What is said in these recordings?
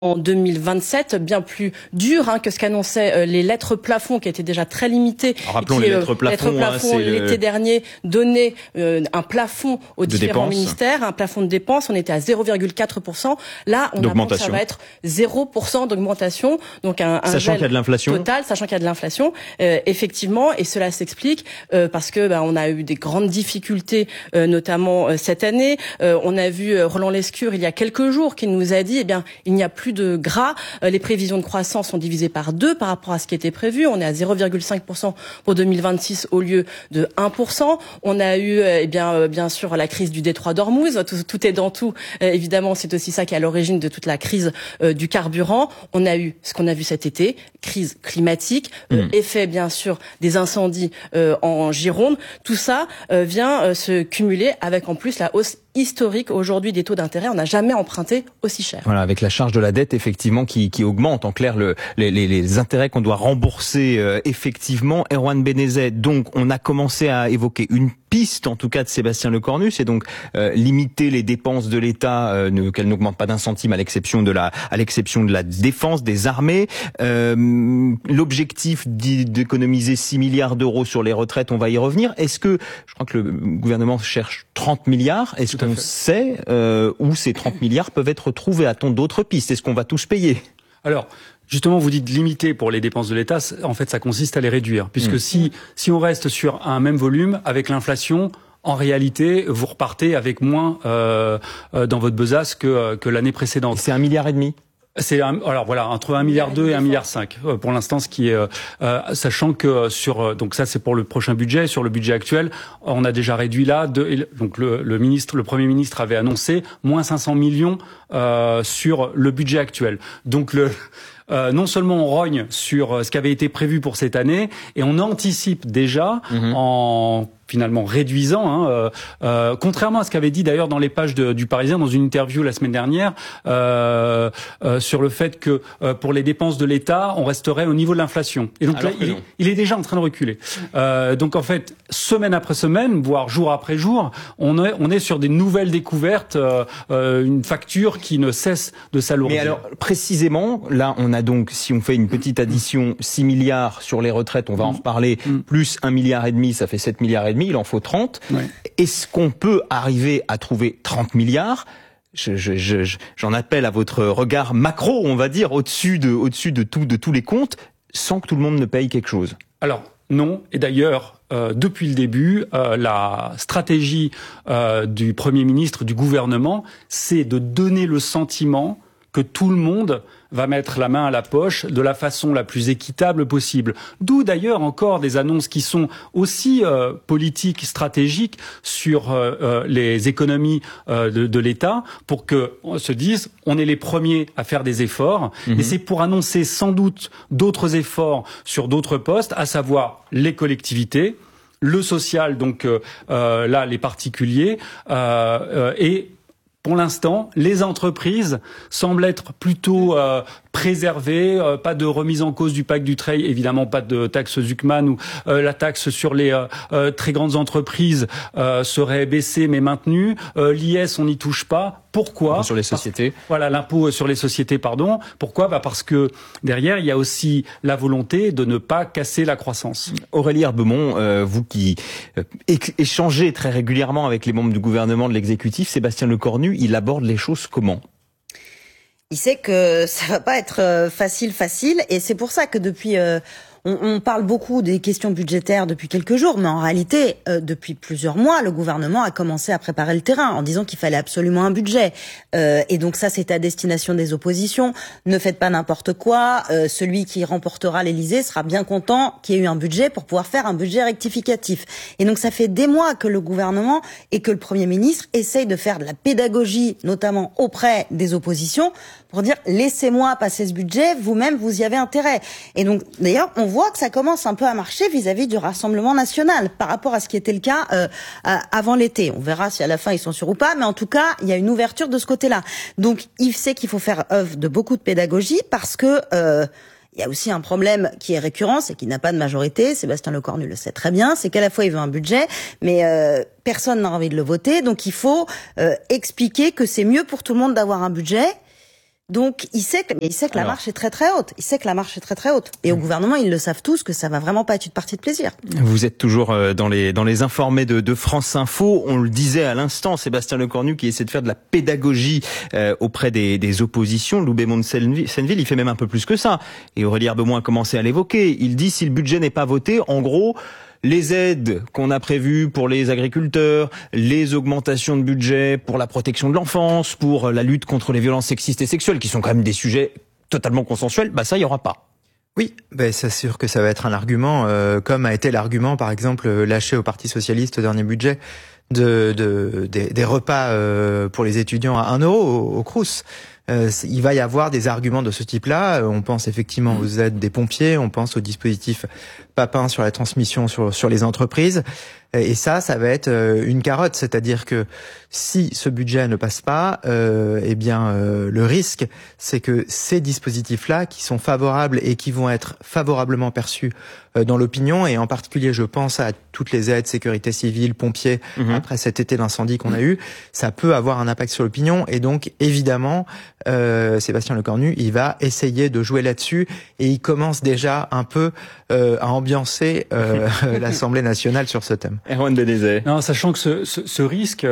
en 2027, bien plus dur que ce qu'annonçaient les lettres plafonds, qui étaient déjà très limitées. Rappelons les lettres plafonds, l'été dernier donnaient un plafond aux différents ministères, un plafond de dépenses. On était à 0,4%. Là, on apprend que ça va être 0% d'augmentation. Donc sachant qu'il y a de l'inflation total, sachant qu'il y a de l'inflation, effectivement, et cela s'explique parce que on a eu des grandes difficultés, notamment cette année. On a vu Roland Lescure il y a quelques jours qui nous a dit, il n'y a plus de gras. Les prévisions de croissance sont divisées par 2 par rapport à ce qui était prévu. On est à 0,5% pour 2026 au lieu de 1%. On a eu, bien sûr, la crise du détroit d'Ormuz. Tout est dans tout. Évidemment, c'est aussi ça qui est à l'origine de toute la crise du carburant. On a eu ce qu'on a vu cet été, crise climatique, effet, bien sûr, des incendies en Gironde. Tout ça vient se cumuler avec en plus la hausse historique aujourd'hui des taux d'intérêt. On n'a jamais emprunté aussi cher. Voilà, avec la charge de la dette effectivement qui augmente. En clair, les intérêts qu'on doit rembourser effectivement. Erwan Benezet, donc on a commencé à évoquer une piste, en tout cas de Sébastien Lecornu, c'est donc limiter les dépenses de l'État, qu'elles n'augmentent pas d'un centime à l'exception de la défense, des armées. L'objectif d'économiser 6 milliards d'euros sur les retraites, on va y revenir. Est-ce que, je crois que le gouvernement cherche 30 milliards, est-ce qu'on sait où ces 30 milliards peuvent être trouvés? A-t-on d'autres pistes? Est-ce qu'on va tous payer? Alors, justement, vous dites limiter pour les dépenses de l'État. En fait, ça consiste à les réduire. Puisque si on reste sur un même volume, avec l'inflation, en réalité, vous repartez avec moins dans votre besace que l'année précédente. C'est 1,5 milliard. Alors voilà, entre 1,2 milliard et 1,5 milliard pour l'instant, ce qui est sachant que donc ça c'est pour le prochain budget. Sur le budget actuel, on a déjà réduit là. Donc le Premier ministre avait annoncé moins 500 millions sur le budget actuel. Donc non seulement on rogne sur ce qui avait été prévu pour cette année, et on anticipe déjà en finalement réduisant, contrairement à ce qu'avait dit d'ailleurs dans les pages du Parisien dans une interview la semaine dernière, sur le fait que pour les dépenses de l'État, on resterait au niveau de l'inflation. Et donc là, il est déjà en train de reculer. Donc en fait, semaine après semaine, voire jour après jour, on est sur des nouvelles découvertes, une facture qui ne cesse de s'alourdir. Mais alors précisément, là, on a donc, si on fait une petite addition, 6 milliards sur les retraites, on va en reparler, plus 1,5 milliard, ça fait 7,5 milliards. Il en faut 30. Ouais. Est-ce qu'on peut arriver à trouver 30 milliards? J'en appelle à votre regard macro, on va dire, au-dessus de tous les comptes, sans que tout le monde ne paye quelque chose. Alors, non. Et d'ailleurs, depuis le début, la stratégie du Premier ministre, du gouvernement, c'est de donner le sentiment que tout le monde va mettre la main à la poche de la façon la plus équitable possible. D'où d'ailleurs encore des annonces qui sont aussi politiques, stratégiques sur les économies de l'État, pour que on se dise on est les premiers à faire des efforts. Et c'est pour annoncer sans doute d'autres efforts sur d'autres postes, à savoir les collectivités, le social, donc là les particuliers, et pour l'instant, les entreprises semblent être plutôt préservées, pas de remise en cause du pacte Dutreil, évidemment pas de taxe Zuckman, ou la taxe sur les très grandes entreprises serait baissée mais maintenue. L'IS, on n'y touche pas. Pourquoi? Sur les sociétés. Voilà, l'impôt sur les sociétés, pardon. Pourquoi? Parce que derrière, il y a aussi la volonté de ne pas casser la croissance. Aurélie Herbemont, vous qui échangez très régulièrement avec les membres du gouvernement, de l'exécutif, Sébastien Lecornu, il aborde les choses comment? Il sait que ça va pas être facile, et c'est pour ça que depuis on parle beaucoup des questions budgétaires depuis quelques jours, mais en réalité, depuis plusieurs mois, le gouvernement a commencé à préparer le terrain en disant qu'il fallait absolument un budget. Et donc ça, c'est à destination des oppositions. Ne faites pas n'importe quoi. Celui qui remportera l'Élysée sera bien content qu'il y ait eu un budget pour pouvoir faire un budget rectificatif. Et donc ça fait des mois que le gouvernement et que le Premier ministre essayent de faire de la pédagogie, notamment auprès des oppositions, pour dire laissez-moi passer ce budget, vous-même vous y avez intérêt. Et donc d'ailleurs on voit que ça commence un peu à marcher vis-à-vis du Rassemblement national par rapport à ce qui était le cas avant l'été. On verra si à la fin ils sont sûrs ou pas, mais en tout cas il y a une ouverture de ce côté-là. Donc il sait qu'il faut faire œuvre de beaucoup de pédagogie parce que il y a aussi un problème qui est récurrent, c'est qu'il n'a pas de majorité. Sébastien Lecornu le sait très bien. C'est qu'à la fois il veut un budget, mais personne n'a envie de le voter. Donc il faut expliquer que c'est mieux pour tout le monde d'avoir un budget. Donc il sait que la marche est très très haute. Il sait que la marche est très très haute. Et au gouvernement, ils le savent tous que ça va vraiment pas être une partie de plaisir. Vous êtes toujours dans les informés de France Info. On le disait à l'instant, Sébastien Lecornu qui essaie de faire de la pédagogie auprès des oppositions. Loubet-Mont-Senneville, il fait même un peu plus que ça. Et Aurélie Herbemont a commencé à l'évoquer. Il dit si le budget n'est pas voté, en gros, les aides qu'on a prévues pour les agriculteurs, les augmentations de budget pour la protection de l'enfance, pour la lutte contre les violences sexistes et sexuelles, qui sont quand même des sujets totalement consensuels, ça, il y aura pas. Oui, c'est sûr que ça va être un argument, comme a été l'argument, par exemple, lâché au Parti Socialiste au dernier budget, des repas pour les étudiants à 1 euro au Crous. Il va y avoir des arguments de ce type-là. On pense effectivement aux aides des pompiers, on pense au dispositif Papin sur la transmission sur les entreprises. Et ça va être une carotte, c'est-à-dire que si ce budget ne passe pas, le risque, c'est que ces dispositifs-là, qui sont favorables et qui vont être favorablement perçus dans l'opinion, et en particulier, je pense à toutes les aides, sécurité civile, pompiers, après cet été d'incendie qu'on a eu, ça peut avoir un impact sur l'opinion, et donc évidemment, Sébastien Lecornu, il va essayer de jouer là-dessus, et il commence déjà un peu à ambiancer l'Assemblée nationale sur ce thème. Erwan Benezet. Non, sachant que ce risque,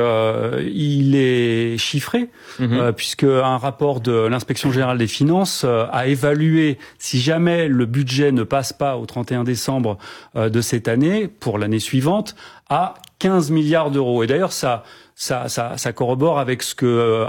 il est chiffré, puisque un rapport de l'Inspection générale des finances a évalué si jamais le budget ne passe pas au 31 décembre de cette année, pour l'année suivante, à 15 milliards d'euros. Et d'ailleurs, ça corrobore avec ce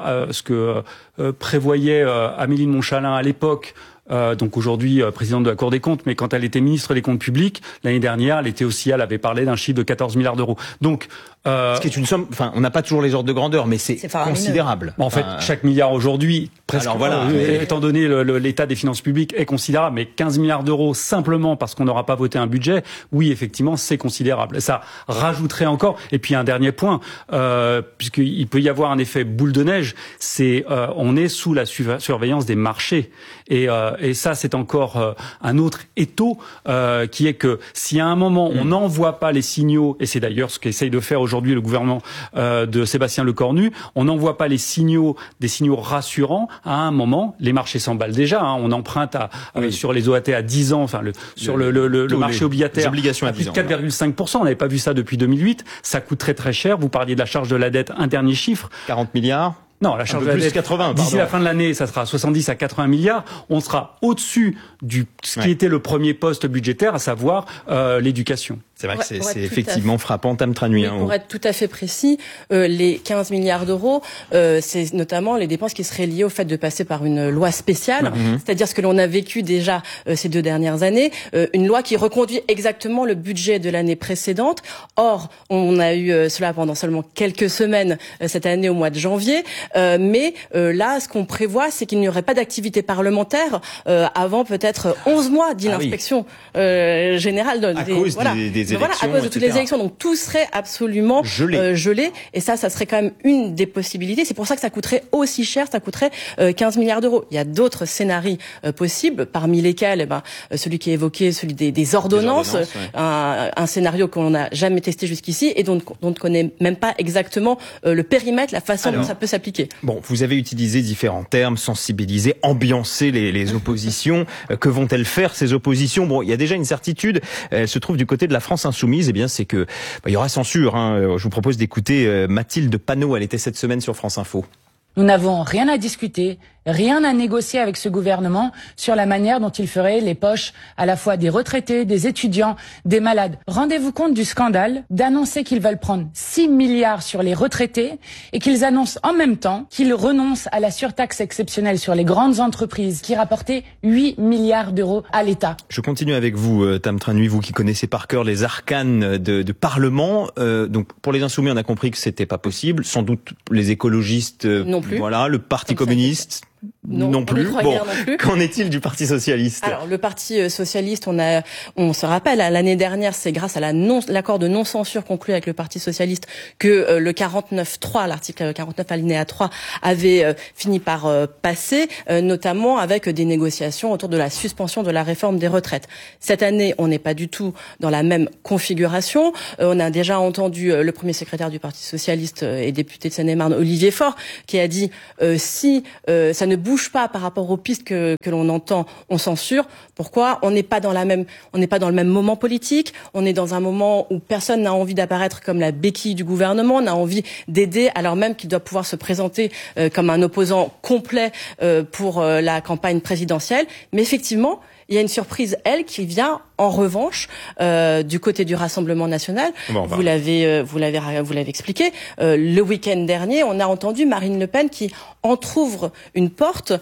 que prévoyait Amélie de Montchalin à l'époque. Donc aujourd'hui présidente de la Cour des comptes, mais quand elle était ministre des Comptes publics l'année dernière, elle avait parlé d'un chiffre de 14 milliards d'euros. Donc ce qui est une somme, on n'a pas toujours les ordres de grandeur, mais c'est considérable. En fait, chaque milliard aujourd'hui, presque, étant donné l'état des finances publiques, est considérable, mais 15 milliards d'euros simplement parce qu'on n'aura pas voté un budget, oui, effectivement, c'est considérable. Ça rajouterait encore. Et puis un dernier point, puisqu'il peut y avoir un effet boule de neige, on est sous la surveillance des marchés. Et ça, c'est encore un autre étau qui est que si à un moment on n'envoie pas les signaux, et c'est d'ailleurs ce qu'essaye de faire aujourd'hui le gouvernement de Sébastien Lecornu, on n'envoie pas des signaux rassurants, à un moment, les marchés s'emballent déjà. On emprunte sur les OAT à 10 ans, sur le marché obligataire, obligations à 10 ans, 4,5%. On n'avait pas vu ça depuis 2008. Ça coûte très très cher. Vous parliez de la charge de la dette, un dernier chiffre. 40 milliards. Non, la charge de la dette, 80, d'ici la fin de l'année, ça sera 70 à 80 milliards. On sera au-dessus ce qui était le premier poste budgétaire, à savoir l'éducation. C'est vrai que c'est effectivement frappant, Tam Tranui. Pour être tout à fait précis, les 15 milliards d'euros, c'est notamment les dépenses qui seraient liées au fait de passer par une loi spéciale, c'est-à-dire ce que l'on a vécu déjà ces 2 dernières années, une loi qui reconduit exactement le budget de l'année précédente. Or, on a eu cela pendant seulement quelques semaines cette année au mois de janvier, mais là, ce qu'on prévoit, c'est qu'il n'y aurait pas d'activité parlementaire avant peut-être 11 mois, dit l'inspection générale. À cause des élections, à cause de toutes les élections. Donc tout serait absolument gelé. Et ça serait quand même une des possibilités. C'est pour ça que ça coûterait aussi cher. Ça coûterait 15 milliards d'euros. Il y a d'autres scénarios possibles, parmi lesquels celui qui est évoqué, celui des ordonnances, un scénario qu'on n'a jamais testé jusqu'ici et dont on ne connaît même pas exactement le périmètre, la façon dont ça peut s'appliquer. Bon, vous avez utilisé différents termes, sensibiliser, ambiancer les oppositions. Que vont-elles faire, ces oppositions? Bon, il y a déjà une certitude. Elle se trouve du côté de la France insoumise. C'est que il y aura censure. Je vous propose d'écouter Mathilde Panot. Elle était cette semaine sur France Info. Nous n'avons rien à discuter, rien à négocier avec ce gouvernement sur la manière dont il ferait les poches à la fois des retraités, des étudiants, des malades. Rendez-vous compte du scandale d'annoncer qu'ils veulent prendre 6 milliards sur les retraités et qu'ils annoncent en même temps qu'ils renoncent à la surtaxe exceptionnelle sur les grandes entreprises qui rapportait 8 milliards d'euros à l'État. Je continue avec vous, Tam Tranui, vous qui connaissez par cœur les arcanes de Parlement. Donc pour les Insoumis, on a compris que c'était pas possible. Sans doute les écologistes, non plus. Voilà, le Parti communiste. Non plus. Bon, qu'en est-il du Parti socialiste? Alors le Parti socialiste, on se rappelle, l'année dernière, c'est grâce à l'accord de non-censure conclu avec le Parti socialiste que le 49.3, l'article 49 alinéa 3, avait fini par passer, notamment avec des négociations autour de la suspension de la réforme des retraites. Cette année, on n'est pas du tout dans la même configuration. On a déjà entendu le premier secrétaire du Parti socialiste et député de Seine-et-Marne, Olivier Faure, qui a dit si ça ne bouge bouge pas par rapport aux pistes que l'on entend, on censure. Pourquoi? On n'est pas dans le même moment politique. On est dans un moment où personne n'a envie d'apparaître comme la béquille du gouvernement. On a envie d'aider, alors même qu'il doit pouvoir se présenter comme un opposant complet pour la campagne présidentielle. Mais effectivement, il y a une surprise, elle, qui vient en revanche du côté du Rassemblement national. Vous l'avez expliqué. Le week-end dernier, on a entendu Marine Le Pen qui entrouvre une porte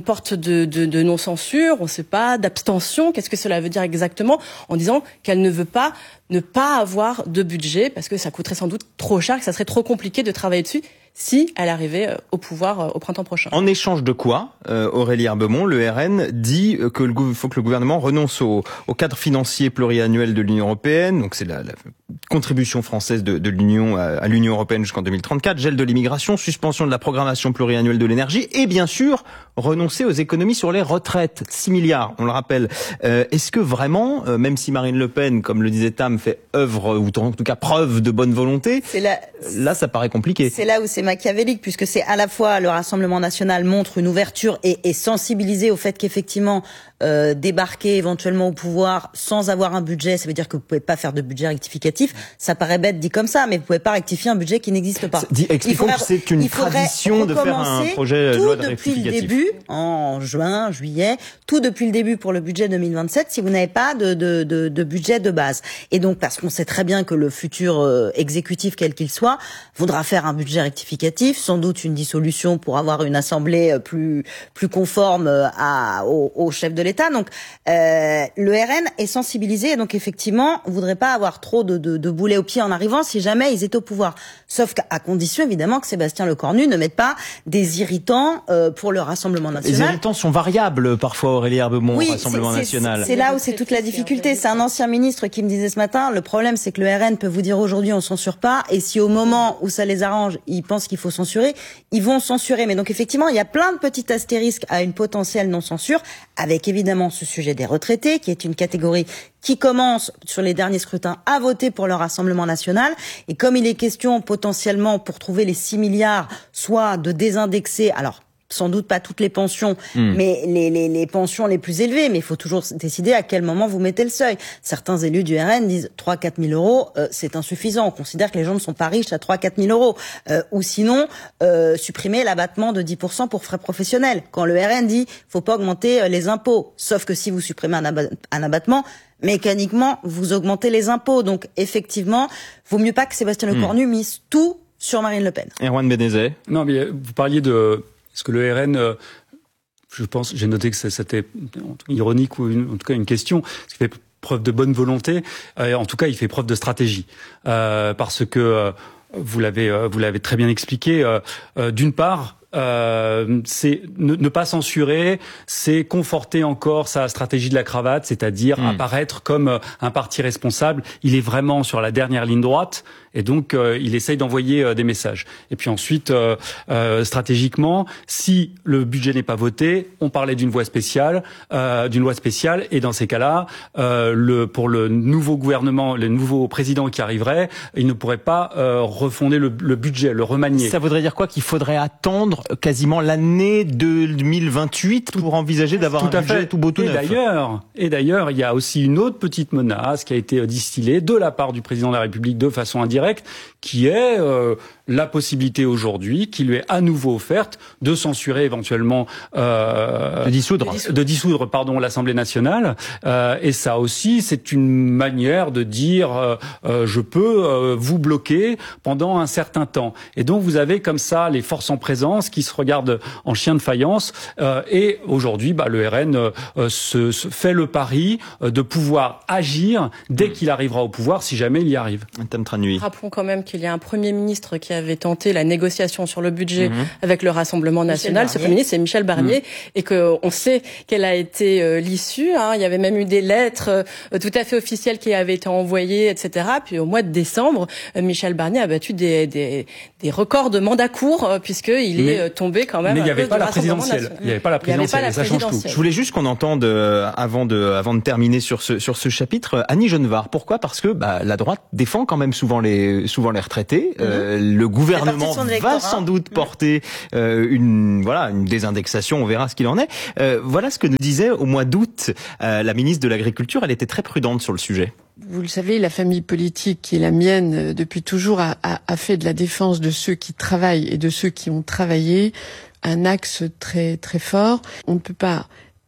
de non-censure, on ne sait pas, d'abstention. Qu'est-ce que cela veut dire exactement? En disant qu'elle ne veut pas ne pas avoir de budget parce que ça coûterait sans doute trop cher, que ça serait trop compliqué de travailler dessus si elle arrivait au pouvoir au printemps prochain. En échange de quoi, Aurélie Herbemont, le RN dit que faut que le gouvernement renonce au cadre financier pluriannuel de l'Union européenne, donc c'est la contribution française de l'Union à l'Union européenne jusqu'en 2034, gel de l'immigration, suspension de la programmation pluriannuelle de l'énergie et bien sûr renoncer aux économies sur les retraites, 6 milliards, on le rappelle. Est-ce que vraiment, même si Marine Le Pen, comme le disait Tam, fait œuvre ou en tout cas preuve de bonne volonté, là ça paraît compliqué. C'est là où c'est machiavélique, puisque c'est à la fois le Rassemblement national montre une ouverture et sensibilisé au fait qu'effectivement débarquer éventuellement au pouvoir sans avoir un budget, ça veut dire que vous pouvez pas faire de budget rectificatif. Ça paraît bête dit comme ça, mais vous pouvez pas rectifier un budget qui n'existe pas. Expliquons que c'est une tradition de faire un projet de loi de rectificatif. Depuis le début, en juin, juillet, tout depuis le début pour le budget 2027, si vous n'avez pas de budget de base. Et donc, parce qu'on sait très bien que le futur exécutif, quel qu'il soit, voudra faire un budget rectificatif, sans doute une dissolution pour avoir une assemblée plus conforme au chef de l'État. Donc, le RN est sensibilisé, et donc effectivement, on voudrait pas avoir trop de boulets aux pieds en arrivant si jamais ils étaient au pouvoir. Sauf qu'à condition, évidemment, que Sébastien Lecornu ne mette pas des irritants pour le Rassemblement national. Les irritants sont variables parfois, Aurélie Herbemont, au Rassemblement national. C'est là où c'est toute la difficulté. C'est un ancien ministre qui me disait ce matin, le problème c'est que le RN peut vous dire aujourd'hui on censure pas, et si au moment où ça les arrange, ils pensent qu'il faut censurer, ils vont censurer. Mais donc effectivement, il y a plein de petits astérisques à une potentielle non-censure, avec évidemment ce sujet des retraités, qui est une catégorie qui commence sur les derniers scrutins à voter pour le Rassemblement national. Et comme il est question potentiellement pour trouver les 6 milliards, soit de désindexer, alors sans doute pas toutes les pensions, mais les pensions les plus élevées, mais il faut toujours décider à quel moment vous mettez le seuil. Certains élus du RN disent 3-4 000 euros, c'est insuffisant. On considère que les gens ne sont pas riches à 3-4 000 euros. Ou sinon, supprimer l'abattement de 10% pour frais professionnels. Quand le RN dit faut pas augmenter les impôts, sauf que si vous supprimez un abattement, mécaniquement, vous augmentez les impôts. Donc, effectivement, vaut mieux pas que Sébastien Lecornu mise tout sur Marine Le Pen. Erwan Benezet. Non, mais vous parliez de... Est-ce que le RN... je pense, j'ai noté que c'était ironique ou en tout cas une question. Est-ce qu'il fait preuve de bonne volonté? En tout cas, il fait preuve de stratégie. Parce que, vous l'avez très bien expliqué, d'une part... c'est ne pas censurer, c'est conforter encore sa stratégie de la cravate, c'est-à-dire apparaître comme un parti responsable. Il est vraiment sur la dernière ligne droite et donc il essaye d'envoyer des messages. Et puis ensuite, stratégiquement, si le budget n'est pas voté, on parlait d'une loi spéciale, et dans ces cas-là, pour le nouveau gouvernement, le nouveau président qui arriverait, il ne pourrait pas refonder le budget, le remanier. Ça voudrait dire quoi? Qu'il faudrait attendre quasiment l'année 2028 pour envisager d'avoir un budget tout beau tout neuf. Et d'ailleurs, il y a aussi une autre petite menace qui a été distillée de la part du président de la République de façon indirecte, qui est la possibilité aujourd'hui, qui lui est à nouveau offerte, de censurer éventuellement de dissoudre l'Assemblée nationale. Et ça aussi, c'est une manière de dire je peux vous bloquer pendant un certain temps. Et donc vous avez comme ça les forces en présence qui se regardent en chien de faïence. Et aujourd'hui, le RN se fait le pari de pouvoir agir dès qu'il arrivera au pouvoir, si jamais il y arrive. Rappelons quand même qu'il y a un Premier ministre qui avait tenté la négociation sur le budget avec le Rassemblement national. Ce Premier ministre, c'est Michel Barnier, et qu'on sait quelle a été l'issue. Il y avait même eu des lettres tout à fait officielles qui avaient été envoyées, etc. Puis au mois de décembre, Michel Barnier a battu des records de mandat court, puisqu'il est tombé quand même. Mais il n'y avait pas la présidentielle. Il n'y avait pas la présidentielle. Ça change tout. Je voulais juste qu'on entende, avant de terminer sur ce chapitre, Annie Genevard. Pourquoi? Parce que la droite défend quand même souvent les retraités. Le le gouvernement va sans doute porter une désindexation. On verra ce qu'il en est. Voilà ce que nous disait au mois d'août la ministre de l'Agriculture. Elle était très prudente sur le sujet. Vous le savez, la famille politique qui est la mienne depuis toujours a fait de la défense de ceux qui travaillent et de ceux qui ont travaillé un axe très très fort. On ne peut pas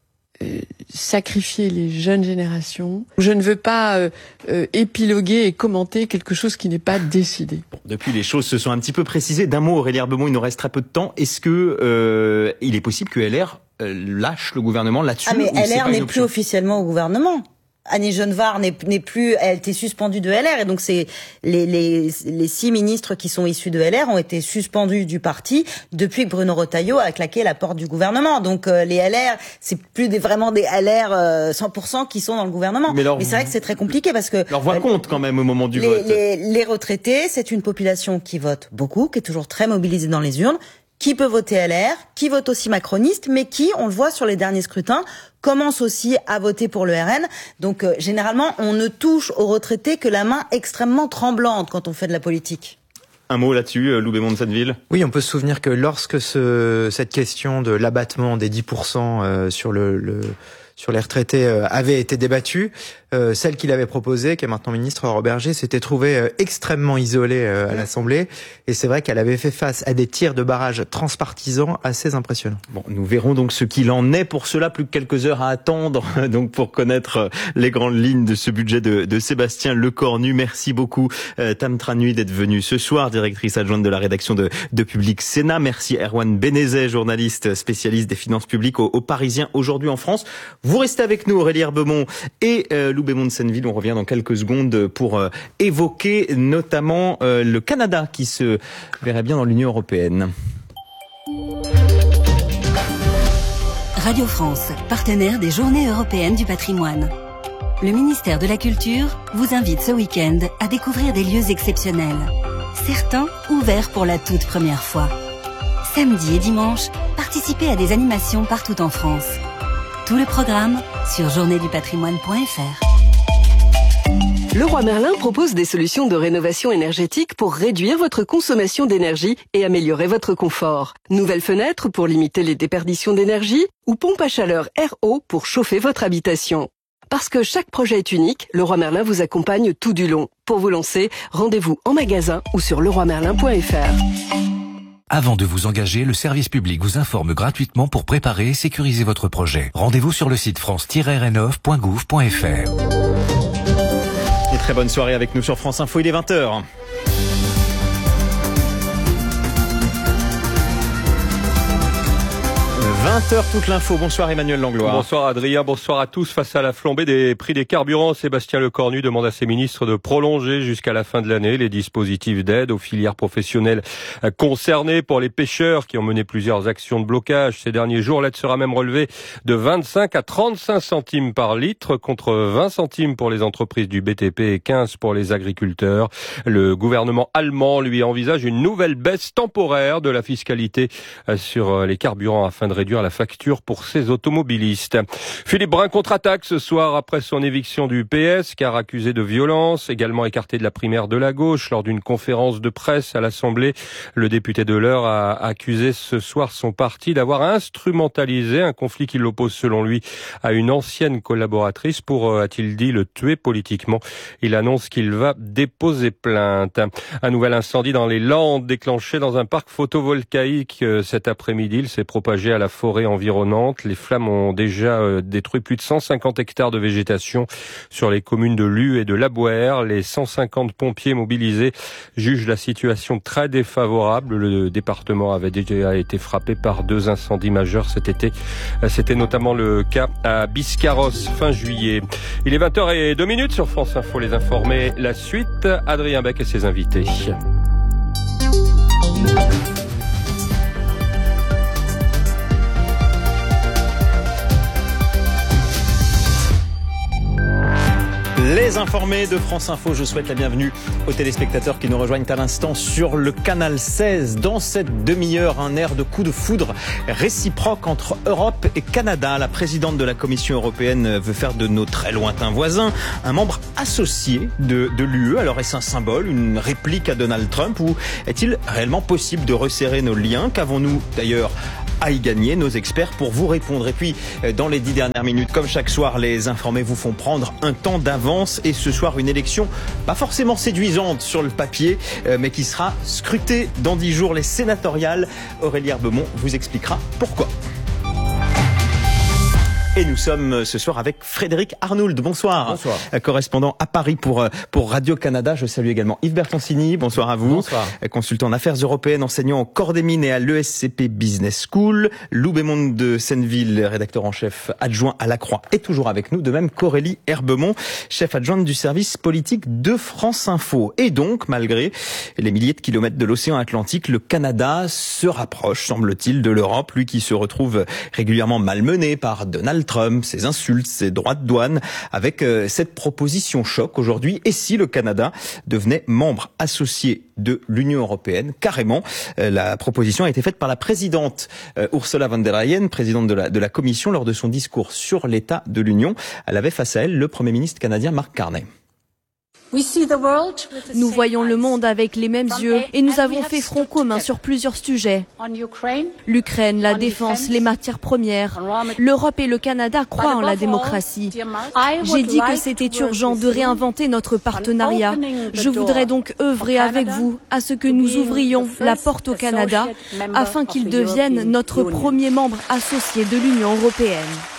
sacrifier les jeunes générations. Je ne veux pas épiloguer et commenter quelque chose qui n'est pas décidé. Bon, depuis, les choses se sont un petit peu précisées. D'un mot, Aurélie Herbemont, il nous reste très peu de temps. Est-ce que il est possible que LR lâche le gouvernement là-dessus? Ah mais LR n'est plus officiellement au gouvernement. Annie Genevard n'est plus, elle était suspendue de LR et donc c'est les 6 ministres qui sont issus de LR ont été suspendus du parti depuis que Bruno Retailleau a claqué la porte du gouvernement. Donc les LR, c'est plus vraiment des LR 100% qui sont dans le gouvernement. Mais c'est vrai que c'est très compliqué parce que leur voix compte quand même au moment du vote. Les retraités, c'est une population qui vote beaucoup, qui est toujours très mobilisée dans les urnes, qui peut voter LR, qui vote aussi macroniste, mais qui, on le voit sur les derniers scrutins, commence aussi à voter pour le RN. Donc généralement, on ne touche aux retraités que la main extrêmement tremblante quand on fait de la politique. Un mot là-dessus, Loubet de Senneville. Oui, on peut se souvenir que lorsque cette question de l'abattement des 10% sur les retraités avait été débattue, celle qu'il avait proposée, qui est maintenant ministre, Aurore Bergé, s'était trouvée extrêmement isolée à l'Assemblée. Et c'est vrai qu'elle avait fait face à des tirs de barrage transpartisans assez impressionnants. Bon, nous verrons donc ce qu'il en est. Pour cela, plus que quelques heures à attendre, donc pour connaître les grandes lignes de ce budget de Sébastien Lecornu. Merci beaucoup, Tam Tranui, d'être venu ce soir, directrice adjointe de la rédaction de Public Sénat. Merci Erwan Benezet, journaliste spécialiste des finances publiques au Parisien aujourd'hui en France. Vous restez avec nous, Aurélie Herbemont et Loubet de Senneville. On revient dans quelques secondes pour évoquer notamment le Canada qui se verrait bien dans l'Union européenne. Radio France, partenaire des Journées européennes du patrimoine. Le ministère de la Culture vous invite ce week-end à découvrir des lieux exceptionnels. Certains ouverts pour la toute première fois. Samedi et dimanche, participez à des animations partout en France. Tout le programme sur journéedupatrimoine.fr. Leroy Merlin propose des solutions de rénovation énergétique pour réduire votre consommation d'énergie et améliorer votre confort. Nouvelles fenêtres pour limiter les déperditions d'énergie ou pompe à chaleur RO pour chauffer votre habitation. Parce que chaque projet est unique, Leroy Merlin vous accompagne tout du long. Pour vous lancer, rendez-vous en magasin ou sur leroymerlin.fr. Avant de vous engager, le service public vous informe gratuitement pour préparer et sécuriser votre projet. Rendez-vous sur le site france-renov.gouv.fr. Et très bonne soirée avec nous sur France Info, il est 20h. 20h toute l'info. Bonsoir Emmanuel Langlois. Bonsoir Adrien, bonsoir à tous. Face à la flambée des prix des carburants, Sébastien Lecornu demande à ses ministres de prolonger jusqu'à la fin de l'année les dispositifs d'aide aux filières professionnelles concernées. Pour les pêcheurs qui ont mené plusieurs actions de blocage ces derniers jours, l'aide sera même relevée de 25 à 35 centimes par litre contre 20 centimes pour les entreprises du BTP et 15 pour les agriculteurs. Le gouvernement allemand, lui, envisage une nouvelle baisse temporaire de la fiscalité sur les carburants afin de réduire la facture pour ses automobilistes. Philippe Brun contre-attaque ce soir après son éviction du PS, car accusé de violence, également écarté de la primaire de la gauche lors d'une conférence de presse à l'Assemblée. Le député de l'Eure a accusé ce soir son parti d'avoir instrumentalisé un conflit qui l'oppose selon lui à une ancienne collaboratrice pour, a-t-il dit, le tuer politiquement. Il annonce qu'il va déposer plainte. Un nouvel incendie dans les Landes déclenché dans un parc photovoltaïque cet après-midi. Il s'est propagé à la forêt environnante. Les flammes ont déjà détruit plus de 150 hectares de végétation sur les communes de Lue et de Labouère. Les 150 pompiers mobilisés jugent la situation très défavorable. Le département avait déjà été frappé par 2 incendies majeurs cet été. C'était notamment le cas à Biscarrosse fin juillet. Il est 20h02 sur France Info. Les informés. La suite, Adrien Beck et ses invités. Les très informés de France Info. Je souhaite la bienvenue aux téléspectateurs qui nous rejoignent à l'instant sur le canal 16. Dans cette demi-heure, un air de coup de foudre réciproque entre Europe et Canada. La présidente de la Commission européenne veut faire de nos très lointains voisins un membre associé de l'UE. Alors est-ce un symbole, une réplique à Donald Trump, ou est-il réellement possible de resserrer nos liens? Qu'avons-nous d'ailleurs à y gagner? Nos experts pour vous répondre. Et puis, dans les 10 dernières minutes, comme chaque soir, les informés vous font prendre un temps d'avance. Et ce soir, une élection pas forcément séduisante sur le papier, mais qui sera scrutée dans 10 jours. Les sénatoriales. Aurélie Herbemont vous expliquera pourquoi. Et nous sommes ce soir avec Frédéric Arnould. Bonsoir. Bonsoir. Correspondant à Paris pour Radio-Canada. Je salue également Yves Bertoncini. Bonsoir à vous. Bonsoir. Consultant en affaires européennes, enseignant au Corps des Mines et à l'ESCP Business School. Lou Bémond de Senneville, rédacteur en chef adjoint à La Croix, est toujours avec nous. De même qu'Aurélie Herbemont, chef adjointe du service politique de France Info. Et donc, malgré les milliers de kilomètres de l'océan Atlantique, le Canada se rapproche, semble-t-il, de l'Europe. Lui qui se retrouve régulièrement malmené par Donald Trump, ses insultes, ses droits de douane, avec cette proposition choc aujourd'hui. Et si le Canada devenait membre associé de l'Union européenne, carrément? La proposition a été faite par la présidente Ursula von der Leyen, présidente de la Commission, lors de son discours sur l'état de l'Union. Elle avait face à elle le Premier ministre canadien Mark Carney. Nous voyons le monde avec les mêmes yeux et nous avons fait front commun sur plusieurs sujets. L'Ukraine, la défense, les matières premières. L'Europe et le Canada croient en la démocratie. J'ai dit que c'était urgent de réinventer notre partenariat. Je voudrais donc œuvrer avec vous à ce que nous ouvrions la porte au Canada afin qu'il devienne notre premier membre associé de l'Union européenne.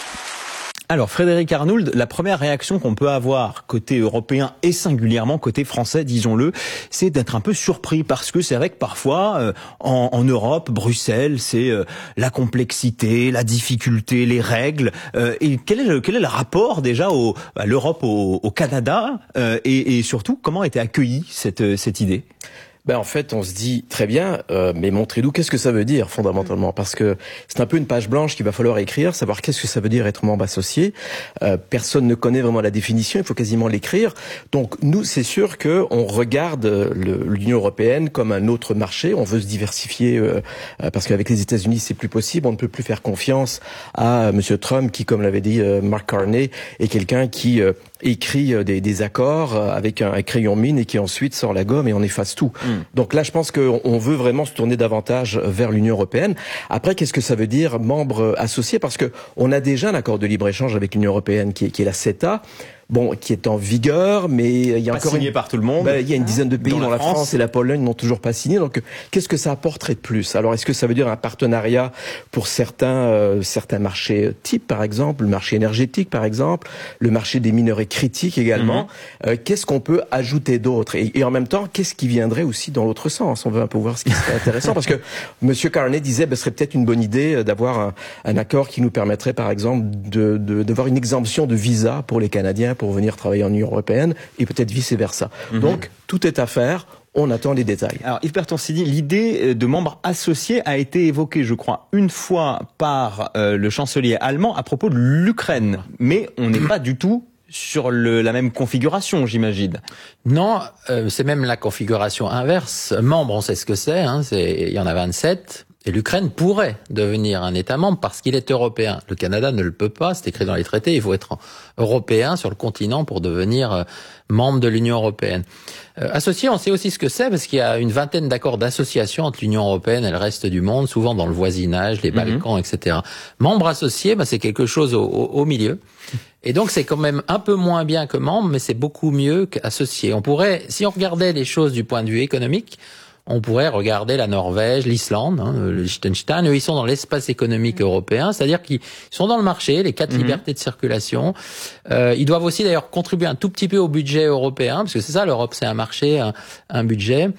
Alors Frédéric Arnould, la première réaction qu'on peut avoir côté européen et singulièrement côté français, disons-le, c'est d'être un peu surpris, parce que c'est vrai que parfois en Europe, Bruxelles, c'est la complexité, la difficulté, les règles. Et quel est le rapport déjà à l'Europe au Canada, et surtout comment a été accueillie cette idée? En fait, on se dit très bien, mais montrez-nous qu'est-ce que ça veut dire fondamentalement, parce que c'est un peu une page blanche qu'il va falloir écrire, savoir qu'est-ce que ça veut dire être membre associé. Personne ne connaît vraiment la définition, il faut quasiment l'écrire. Donc nous, c'est sûr que on regarde l'Union européenne comme un autre marché. On veut se diversifier parce qu'avec les États-Unis, c'est plus possible. On ne peut plus faire confiance à Monsieur Trump, qui, comme l'avait dit Mark Carney, est quelqu'un qui écrit des accords avec un crayon mine et qui ensuite sort la gomme et on efface tout. Donc là, je pense qu'on veut vraiment se tourner davantage vers l'Union européenne. Après, qu'est-ce que ça veut dire membre associé? Parce que on a déjà un accord de libre-échange avec l'Union européenne qui est la CETA. Qui est en vigueur, mais il y a encore signé par tout le monde. Il y a une dizaine de pays dont la France et la Pologne n'ont toujours pas signé. Donc, qu'est-ce que ça apporterait de plus? Alors, est-ce que ça veut dire un partenariat pour certains marchés types, par exemple, le marché énergétique, par exemple, le marché des minerais critiques également? Qu'est-ce qu'on peut ajouter d'autre? Et en même temps, qu'est-ce qui viendrait aussi dans l'autre sens? On veut un peu voir ce qui serait intéressant, parce que Monsieur Carney disait, ce serait peut-être une bonne idée d'avoir un accord qui nous permettrait, par exemple, d'avoir une exemption de visa pour les Canadiens pour venir travailler en Union européenne, et peut-être vice-versa. Donc, tout est à faire. On attend les détails. Alors, Yves Bertoncini, l'idée de membre associé a été évoquée, je crois, une fois par le chancelier allemand à propos de l'Ukraine. Mais on n'est pas du tout sur la même configuration, j'imagine. Non, c'est même la configuration inverse. Membre, on sait ce que c'est, il y en a 27. Et l'Ukraine pourrait devenir un État membre parce qu'il est européen. Le Canada ne le peut pas, c'est écrit dans les traités, il faut être européen sur le continent pour devenir membre de l'Union européenne. Associé, on sait aussi ce que c'est, parce qu'il y a une vingtaine d'accords d'association entre l'Union européenne et le reste du monde, souvent dans le voisinage, les Balkans, etc. Membre associé, c'est quelque chose au milieu. Et donc c'est quand même un peu moins bien que membre, mais c'est beaucoup mieux qu'associé. On pourrait, si on regardait les choses du point de vue économique, on pourrait regarder la Norvège, l'Islande, le Liechtenstein. Eux, ils sont dans l'espace économique européen, c'est-à-dire qu'ils sont dans le marché, les 4 libertés de circulation. Ils doivent aussi d'ailleurs contribuer un tout petit peu au budget européen, parce que c'est ça, l'Europe, c'est un marché, un budget.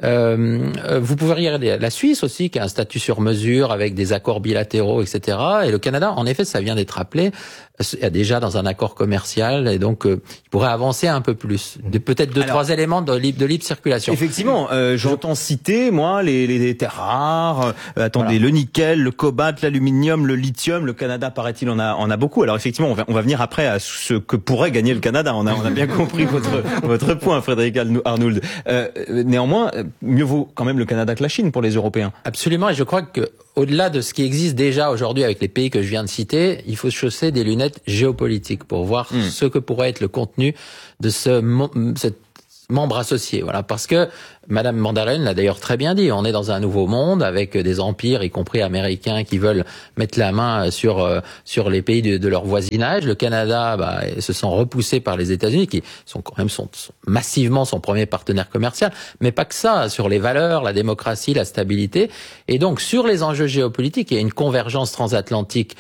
Vous pouvez regarder la Suisse aussi, qui a un statut sur mesure avec des accords bilatéraux, etc. Et le Canada, en effet, ça vient d'être rappelé, est déjà dans un accord commercial, et donc il pourrait avancer un peu plus. Peut-être trois éléments de libre circulation. Effectivement, j'entends citer, moi, les terres rares, le nickel, le cobalt, l'aluminium, le lithium. Le Canada, paraît-il, en a beaucoup. Alors effectivement, on va venir après à ce que pourrait gagner le Canada. On a bien compris votre point, Frédéric Arnould. Néanmoins, mieux vaut quand même le Canada que la Chine pour les Européens. Absolument, et je crois que au-delà de ce qui existe déjà aujourd'hui avec les pays que je viens de citer, il faut se chausser des lunettes géopolitiques pour voir ce que pourrait être le contenu de cette membre associé. Voilà, parce que Madame von der Leyen l'a d'ailleurs très bien dit, on est dans un nouveau monde avec des empires, y compris américains, qui veulent mettre la main sur les pays de leur voisinage. Le Canada se sent repoussé par les États-Unis, qui sont quand même sont massivement son premier partenaire commercial, mais pas que ça, sur les valeurs, la démocratie, la stabilité. Et donc, sur les enjeux géopolitiques, il y a une convergence transatlantique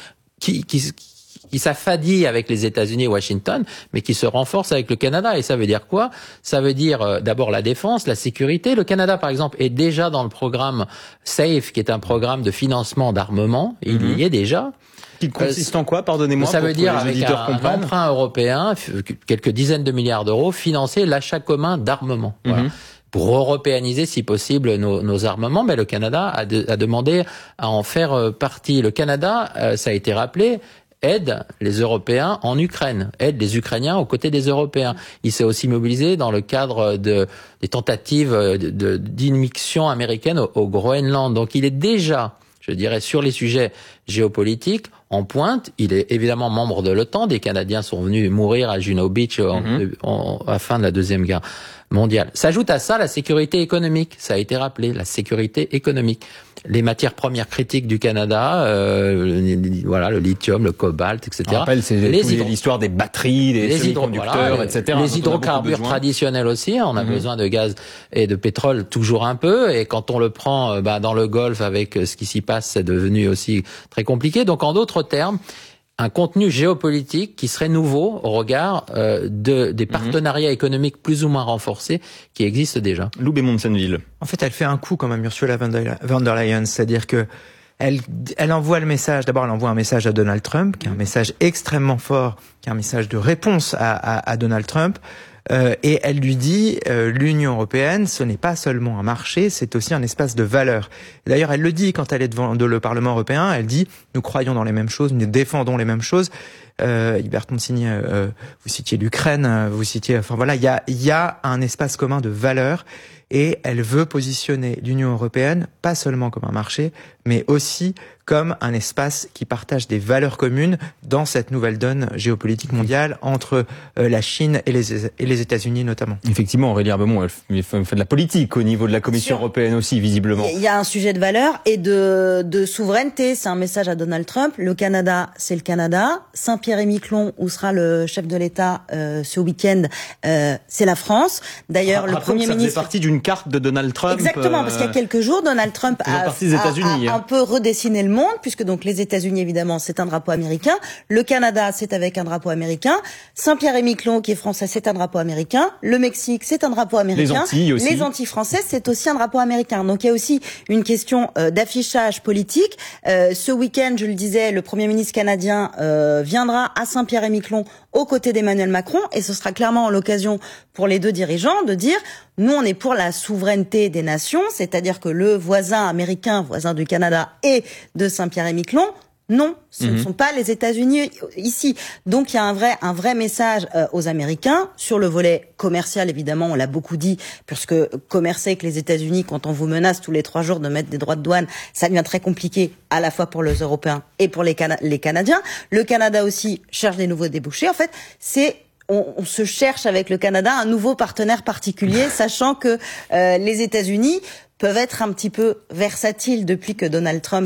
qui s'affadit avec les États-Unis et Washington, mais qui se renforce avec le Canada. Et ça veut dire quoi? Ça veut dire d'abord la défense, la sécurité. Le Canada, par exemple, est déjà dans le programme SAFE, qui est un programme de financement d'armement. Il y est déjà. Qui consiste en quoi, pardonnez-moi? Ça veut dire avec un emprunt européen, quelques dizaines de milliards d'euros, financer l'achat commun d'armement. Voilà. Pour européaniser, si possible, nos armements. Mais le Canada a demandé à en faire partie. Le Canada, ça a été rappelé, aide les Européens en Ukraine, aide les Ukrainiens aux côtés des Européens. Il s'est aussi mobilisé dans le cadre des tentatives d'immixtion américaine au Groenland. Donc il est déjà, je dirais, sur les sujets géopolitiques, en pointe. Il est évidemment membre de l'OTAN. Des Canadiens sont venus mourir à Juno Beach à la fin de la Deuxième Guerre mondiale. S'ajoute à ça la sécurité économique. Ça a été rappelé, la sécurité économique. Les matières premières critiques du Canada, le lithium, le cobalt, etc. On rappelle, c'est l'histoire des batteries, des semi-conducteurs, etc. Les hydrocarbures traditionnels aussi. On a besoin de gaz et de pétrole toujours un peu. Et quand on le prend dans le Golfe avec ce qui s'y passe, c'est devenu aussi très compliqué. Donc, en d'autres termes, un contenu géopolitique qui serait nouveau au regard des partenariats économiques plus ou moins renforcés qui existent déjà. Loubet Monsenville. En fait, elle fait un coup quand même, Ursula von der Leyen, c'est-à-dire que elle envoie le message. D'abord, elle envoie un message à Donald Trump, qui est un message extrêmement fort, qui est un message de réponse à Donald Trump. Et elle lui dit, l'Union européenne, ce n'est pas seulement un marché, c'est aussi un espace de valeurs. D'ailleurs, elle le dit quand elle est devant le Parlement européen, elle dit, nous croyons dans les mêmes choses, nous défendons les mêmes choses. Hubert Monsigny, vous citiez l'Ukraine, vous citiez, enfin voilà, il y a un espace commun de valeurs. Et elle veut positionner l'Union européenne pas seulement comme un marché, mais aussi comme un espace qui partage des valeurs communes dans cette nouvelle donne géopolitique mondiale entre la Chine et les États-Unis notamment. Effectivement, Aurélie Herbemont, elle fait de la politique au niveau de la Commission européenne aussi, visiblement. Il y a un sujet de valeur et de souveraineté. C'est un message à Donald Trump. Le Canada, c'est le Canada. Saint-Pierre-et-Miquelon, où sera le chef de l'État ce week-end, c'est la France. D'ailleurs, le Premier ministre... Ça faisait partie d'une carte de Donald Trump. Exactement, parce qu'il y a quelques jours, Donald Trump a un peu redessiné le monde, puisque donc les États-Unis, évidemment, c'est un drapeau américain. Le Canada, c'est avec un drapeau américain. Saint-Pierre-et-Miquelon, qui est français, c'est un drapeau américain. Le Mexique, c'est un drapeau américain. Les Antilles aussi. Les Antilles françaises, c'est aussi un drapeau américain. Donc il y a aussi une question d'affichage politique. Ce week-end, je le disais, le Premier ministre canadien viendra à Saint-Pierre-et-Miquelon aux côtés d'Emmanuel Macron, et ce sera clairement l'occasion pour les deux dirigeants de dire, nous on est pour la souveraineté des nations, c'est-à-dire que le voisin américain, voisin du Canada et de Saint-Pierre-et-Miquelon, non, ce ne sont pas les États-Unis ici. Donc il y a un vrai message aux Américains sur le volet commercial. Évidemment, on l'a beaucoup dit, puisque commercer avec les États-Unis, quand on vous menace tous les 3 jours de mettre des droits de douane, ça devient très compliqué à la fois pour les Européens et pour les Canadiens. Le Canada aussi cherche des nouveaux débouchés. En fait, on se cherche avec le Canada un nouveau partenaire particulier, sachant que les États-Unis peuvent être un petit peu versatiles depuis que Donald Trump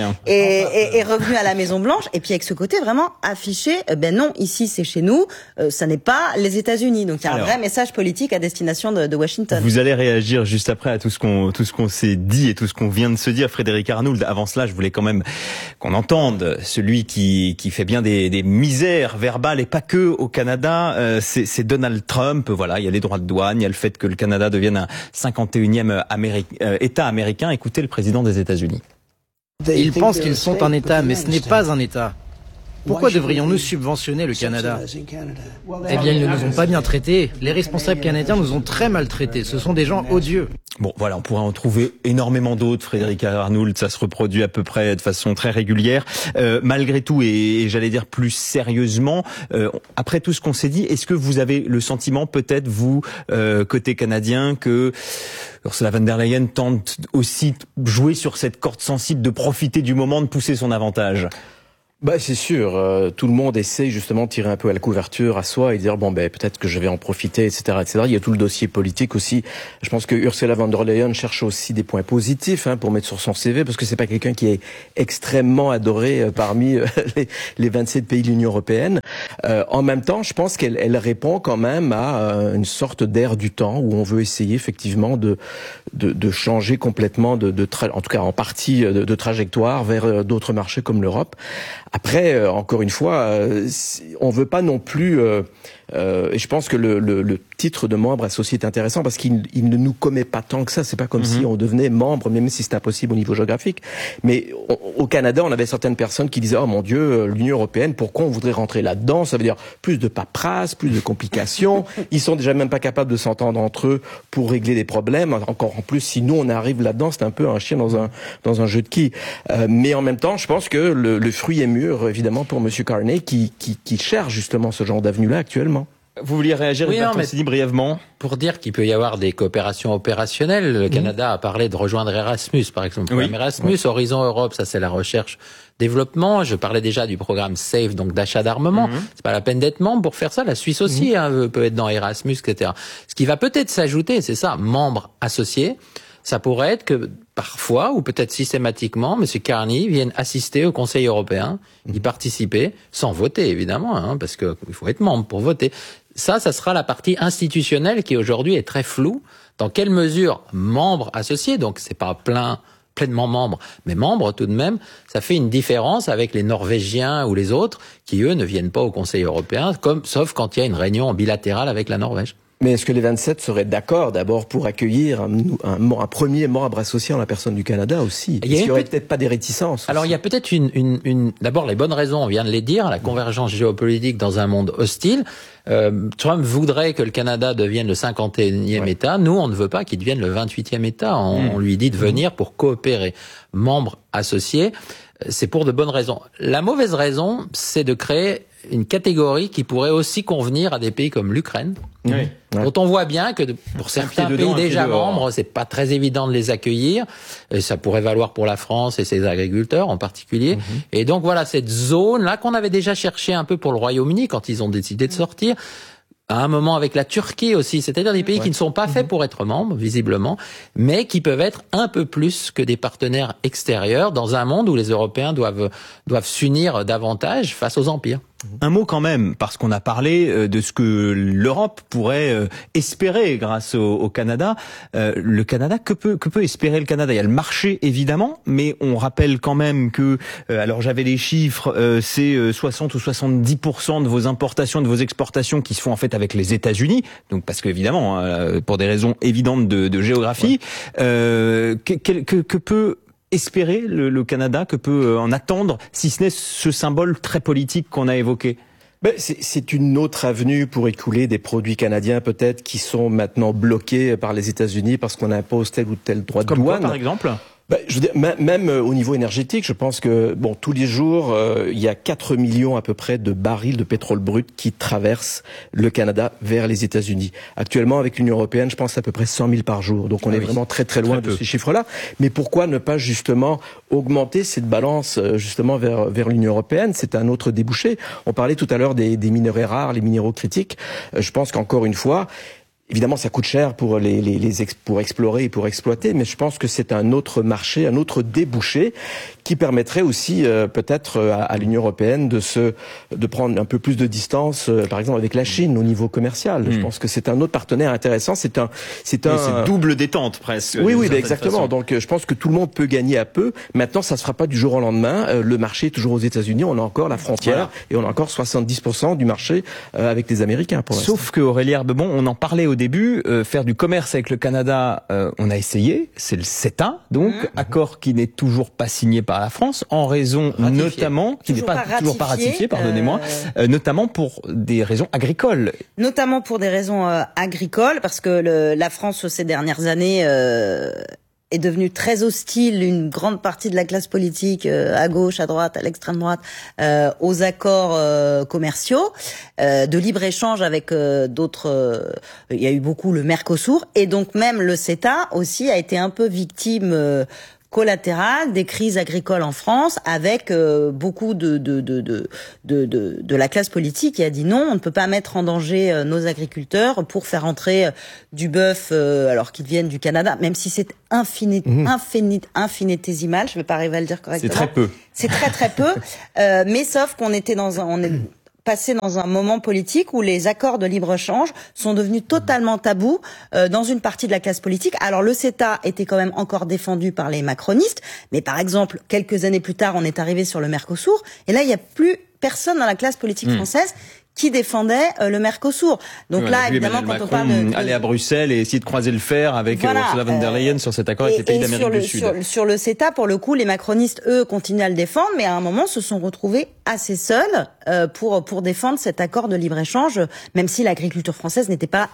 est revenu à la Maison Blanche. Et puis avec ce côté vraiment affiché, ben non, ici c'est chez nous, ça n'est pas les États-Unis. Donc il y a un vrai message politique à destination de Washington. Vous allez réagir juste après à tout ce qu'on s'est dit et tout ce qu'on vient de se dire, Frédéric Arnould. Avant cela, je voulais quand même qu'on entende celui qui fait bien des misères verbales et pas que au Canada. C'est Donald Trump. Voilà, il y a les droits de douane, il y a le fait que le Canada devienne un 51e État américain. Écoutez le président des États-Unis. Ils pensent qu'ils sont un État, mais ce n'est pas un État. Pourquoi devrions-nous subventionner le Canada ? Eh bien, ils ne nous ont pas bien traités. Les responsables canadiens nous ont très maltraités. Ce sont des gens odieux. Bon, voilà, on pourrait en trouver énormément d'autres, Frédéric Arnould, ça se reproduit à peu près de façon très régulière. Malgré tout, et j'allais dire plus sérieusement, après tout ce qu'on s'est dit, est-ce que vous avez le sentiment, peut-être vous, côté canadien, que Ursula von der Leyen tente aussi de jouer sur cette corde sensible, de profiter du moment, de pousser son avantage ? Bah c'est sûr, tout le monde essaie justement de tirer un peu à la couverture à soi et dire bon ben peut-être que je vais en profiter, etc., etc. Il y a tout le dossier politique aussi. Je pense que Ursula von der Leyen cherche aussi des points positifs pour mettre sur son CV, parce que c'est pas quelqu'un qui est extrêmement adoré parmi les 27 pays de l'Union européenne. En même temps, je pense qu'elle répond quand même à une sorte d'air du temps où on veut essayer effectivement de changer complètement en tout cas en partie de trajectoire vers d'autres marchés comme l'Europe. Après, encore une fois, on veut pas non plus. Et je pense que le titre de membre associé est intéressant parce qu'il ne nous commet pas tant que ça. C'est pas comme si on devenait membre, même si c'est impossible au niveau géographique. Mais au Canada, on avait certaines personnes qui disaient « Oh mon Dieu, l'Union européenne, pourquoi on voudrait rentrer là-dedans ?» Ça veut dire plus de paperasse, plus de complications. Ils sont déjà même pas capables de s'entendre entre eux pour régler des problèmes. Encore en plus, si nous on arrive là-dedans, c'est un peu un chien dans un jeu de quilles. Mais en même temps, je pense que le fruit est mûr, évidemment, pour Monsieur Carney qui cherche justement ce genre d'avenue-là actuellement. Vous vouliez réagir, brièvement? Pour dire qu'il peut y avoir des coopérations opérationnelles. Le Canada a parlé de rejoindre Erasmus, par exemple. Erasmus, Horizon Europe, ça c'est la recherche-développement. Je parlais déjà du programme SAFE, donc d'achat d'armement. C'est pas la peine d'être membre pour faire ça. La Suisse aussi peut être dans Erasmus, etc. Ce qui va peut-être s'ajouter, c'est ça, membre associé. Ça pourrait être que parfois, ou peut-être systématiquement, M. Carney vienne assister au Conseil européen, y participer, sans voter évidemment, parce que il faut être membre pour voter. Ça sera la partie institutionnelle qui aujourd'hui est très floue. Dans quelle mesure membre associé, donc c'est pas pleinement membre, mais membre tout de même, ça fait une différence avec les Norvégiens ou les autres qui, eux, ne viennent pas au Conseil européen, sauf quand il y a une réunion bilatérale avec la Norvège. Mais est-ce que les 27 seraient d'accord d'abord pour accueillir un premier membre associé en la personne du Canada aussi? Est-ce qu'il n'y aurait peut-être pas des réticences? Alors il y a peut-être d'abord les bonnes raisons, on vient de les dire, la convergence géopolitique dans un monde hostile. Trump voudrait que le Canada devienne le 51e État. Nous, on ne veut pas qu'il devienne le 28e État. On lui dit de venir pour coopérer. Membre associé, c'est pour de bonnes raisons. La mauvaise raison, c'est de créer une catégorie qui pourrait aussi convenir à des pays comme l'Ukraine, dont on voit bien que pour certains pays déjà membres, c'est pas très évident de les accueillir. Et ça pourrait valoir pour la France et ses agriculteurs en particulier. Et donc voilà, cette zone-là qu'on avait déjà cherché un peu pour le Royaume-Uni quand ils ont décidé de sortir, à un moment avec la Turquie aussi, c'est-à-dire des pays qui ne sont pas faits pour être membres, visiblement, mais qui peuvent être un peu plus que des partenaires extérieurs dans un monde où les Européens doivent s'unir davantage face aux empires. Un mot quand même, parce qu'on a parlé de ce que l'Europe pourrait espérer grâce au Canada. Le Canada, que peut espérer le Canada? Il y a le marché évidemment, mais on rappelle quand même que, alors j'avais les chiffres, c'est 60 ou 70% de vos importations, de vos exportations qui se font en fait avec les États-Unis. Donc parce que évidemment, pour des raisons évidentes de géographie, que peut espérer le Canada, que peut en attendre, si ce n'est ce symbole très politique qu'on a évoqué? C'est une autre avenue pour écouler des produits canadiens peut-être qui sont maintenant bloqués par les États-Unis parce qu'on impose tel ou tel droit de douane. Comme quoi, par exemple? Je veux dire, même au niveau énergétique, je pense que tous les jours, il y a 4 millions à peu près de barils de pétrole brut qui traversent le Canada vers les États-Unis. Actuellement, avec l'Union européenne, je pense à peu près 100 000 par jour. Donc on est vraiment très très loin de ces chiffres-là. Mais pourquoi ne pas justement augmenter cette balance justement vers l'Union européenne? C'est un autre débouché. On parlait tout à l'heure des minerais rares, les minéraux critiques. Je pense qu'encore une fois, Évidemment, ça coûte cher pour pour explorer et pour exploiter, mais je pense que c'est un autre marché, un autre débouché qui permettrait aussi peut-être à l'Union européenne de prendre un peu plus de distance, par exemple avec la Chine au niveau commercial. Je pense que c'est un autre partenaire intéressant. C'est double détente presque. Oui, exactement. Façon. Donc je pense que tout le monde peut gagner à peu. Maintenant, ça se fera pas du jour au lendemain. Le marché est toujours aux États-Unis. On a encore la frontière et on a encore 70% du marché avec les Américains. Pour Sauf que Aurélie Herbemont, on en parlait au début, faire du commerce avec le Canada, on a essayé, c'est le CETA, donc accord qui n'est toujours pas signé par la France, en raison notamment, qui n'est pas toujours pas ratifié, pardonnez-moi, notamment pour des raisons agricoles. Notamment pour des raisons agricoles, parce que la France ces dernières années est devenue très hostile, une grande partie de la classe politique, à gauche, à droite, à l'extrême droite, aux accords commerciaux, de libre-échange avec d'autres. Il y a eu beaucoup le Mercosur, et donc même le CETA aussi a été un peu victime collatérale des crises agricoles en France, avec beaucoup de la classe politique qui a dit non, on ne peut pas mettre en danger nos agriculteurs pour faire entrer du bœuf alors qu'ils viennent du Canada, même si c'est infinitésimal, je ne vais pas arriver à le dire correctement. C'est très peu. C'est très peu, mais sauf qu'on était passé dans un moment politique où les accords de libre-échange sont devenus totalement tabous dans une partie de la classe politique. Alors le CETA était quand même encore défendu par les macronistes, mais par exemple, quelques années plus tard, on est arrivé sur le Mercosur, et là, il n'y a plus personne dans la classe politique française qui défendait le Mercosur. Donc là, évidemment, quand on parle de aller à Bruxelles et essayer de croiser le fer avec Ursula von der Leyen sur cet accord avec les pays d'Amérique du Sud. Sur le CETA, pour le coup, les macronistes, eux, continuent à le défendre, mais à un moment, se sont retrouvés assez seuls pour défendre cet accord de libre-échange, même si l'agriculture française n'était pas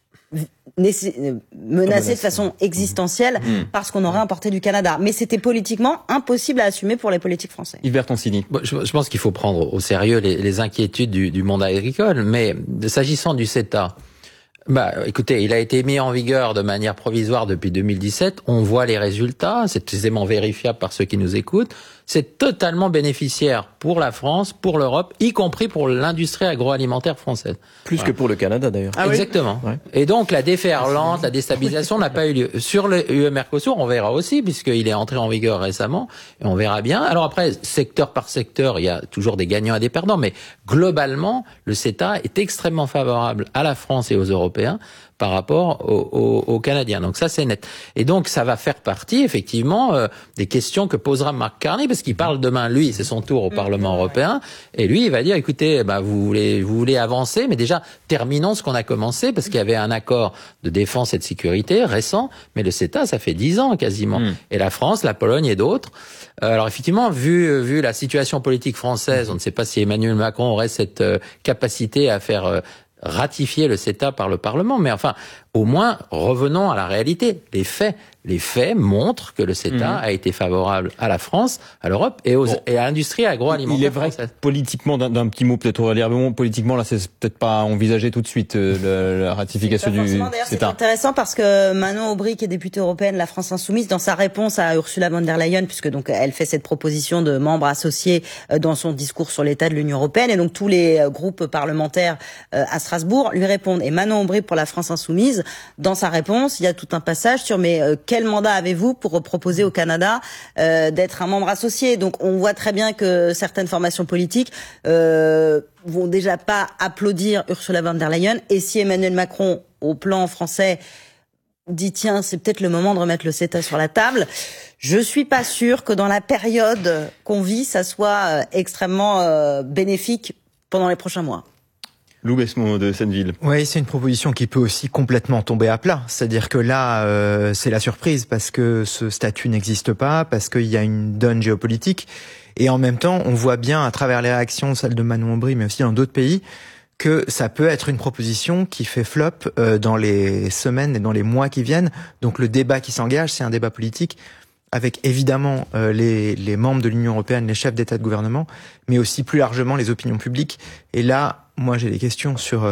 menacée de façon existentielle parce qu'on aurait importé du Canada. Mais c'était politiquement impossible à assumer pour les politiques français. Yves Bertoncini. Je pense qu'il faut prendre au sérieux les inquiétudes du monde agricole, mais s'agissant du CETA, écoutez, il a été mis en vigueur de manière provisoire depuis 2017. On voit les résultats, c'est aisément vérifiable par ceux qui nous écoutent. C'est totalement bénéficiaire pour la France, pour l'Europe, y compris pour l'industrie agroalimentaire française. Plus que pour le Canada d'ailleurs. Exactement. Oui. Et donc la déferlante, la déstabilisation n'a pas eu lieu. Sur le UE-Mercosur, on verra aussi, puisqu'il est entré en vigueur récemment, et on verra bien. Alors après, secteur par secteur, il y a toujours des gagnants et des perdants, mais globalement, le CETA est extrêmement favorable à la France et aux Européens par rapport aux Canadiens. Donc ça, c'est net. Et donc, ça va faire partie, effectivement, des questions que posera Mark Carney, parce qu'il parle demain, lui, c'est son tour au Parlement européen, et lui, il va dire, écoutez, vous voulez avancer, mais déjà, terminons ce qu'on a commencé, parce qu'il y avait un accord de défense et de sécurité récent, mais le CETA, ça fait 10 ans quasiment. Et la France, la Pologne et d'autres. Alors effectivement, vu la situation politique française, on ne sait pas si Emmanuel Macron aurait cette capacité à faire ratifier le CETA par le Parlement, mais enfin, au moins, revenons à la réalité. Les faits montrent que le CETA a été favorable à la France, à l'Europe et à l'industrie agroalimentaire. Il est vrai que politiquement, d'un petit mot peut-être Aurélie Herbemont, politiquement là, c'est peut-être pas envisagé tout de suite la ratification du CETA. C'est intéressant parce que Manon Aubry, qui est députée européenne, la France Insoumise, dans sa réponse à Ursula von der Leyen, puisque donc elle fait cette proposition de membres associés dans son discours sur l'état de l'Union européenne, et donc tous les groupes parlementaires à Strasbourg lui répondent. Et Manon Aubry pour la France Insoumise, dans sa réponse, il y a tout un passage sur quel mandat avez-vous pour proposer au Canada d'être un membre associé? Donc on voit très bien que certaines formations politiques vont déjà pas applaudir Ursula von der Leyen, et si Emmanuel Macron, au plan français, dit tiens, c'est peut-être le moment de remettre le CETA sur la table, je suis pas sûre que dans la période qu'on vit, ça soit extrêmement bénéfique pendant les prochains mois. Lou Besmont de Senneville. Oui, c'est une proposition qui peut aussi complètement tomber à plat. C'est-à-dire que là, c'est la surprise parce que ce statut n'existe pas, parce qu'il y a une donne géopolitique. Et en même temps, on voit bien à travers les réactions, celles de Manon Aubry, mais aussi dans d'autres pays, que ça peut être une proposition qui fait flop dans les semaines et dans les mois qui viennent. Donc le débat qui s'engage, c'est un débat politique avec évidemment les membres de l'Union européenne, les chefs d'État et de gouvernement, mais aussi plus largement les opinions publiques. Et là, moi j'ai des questions sur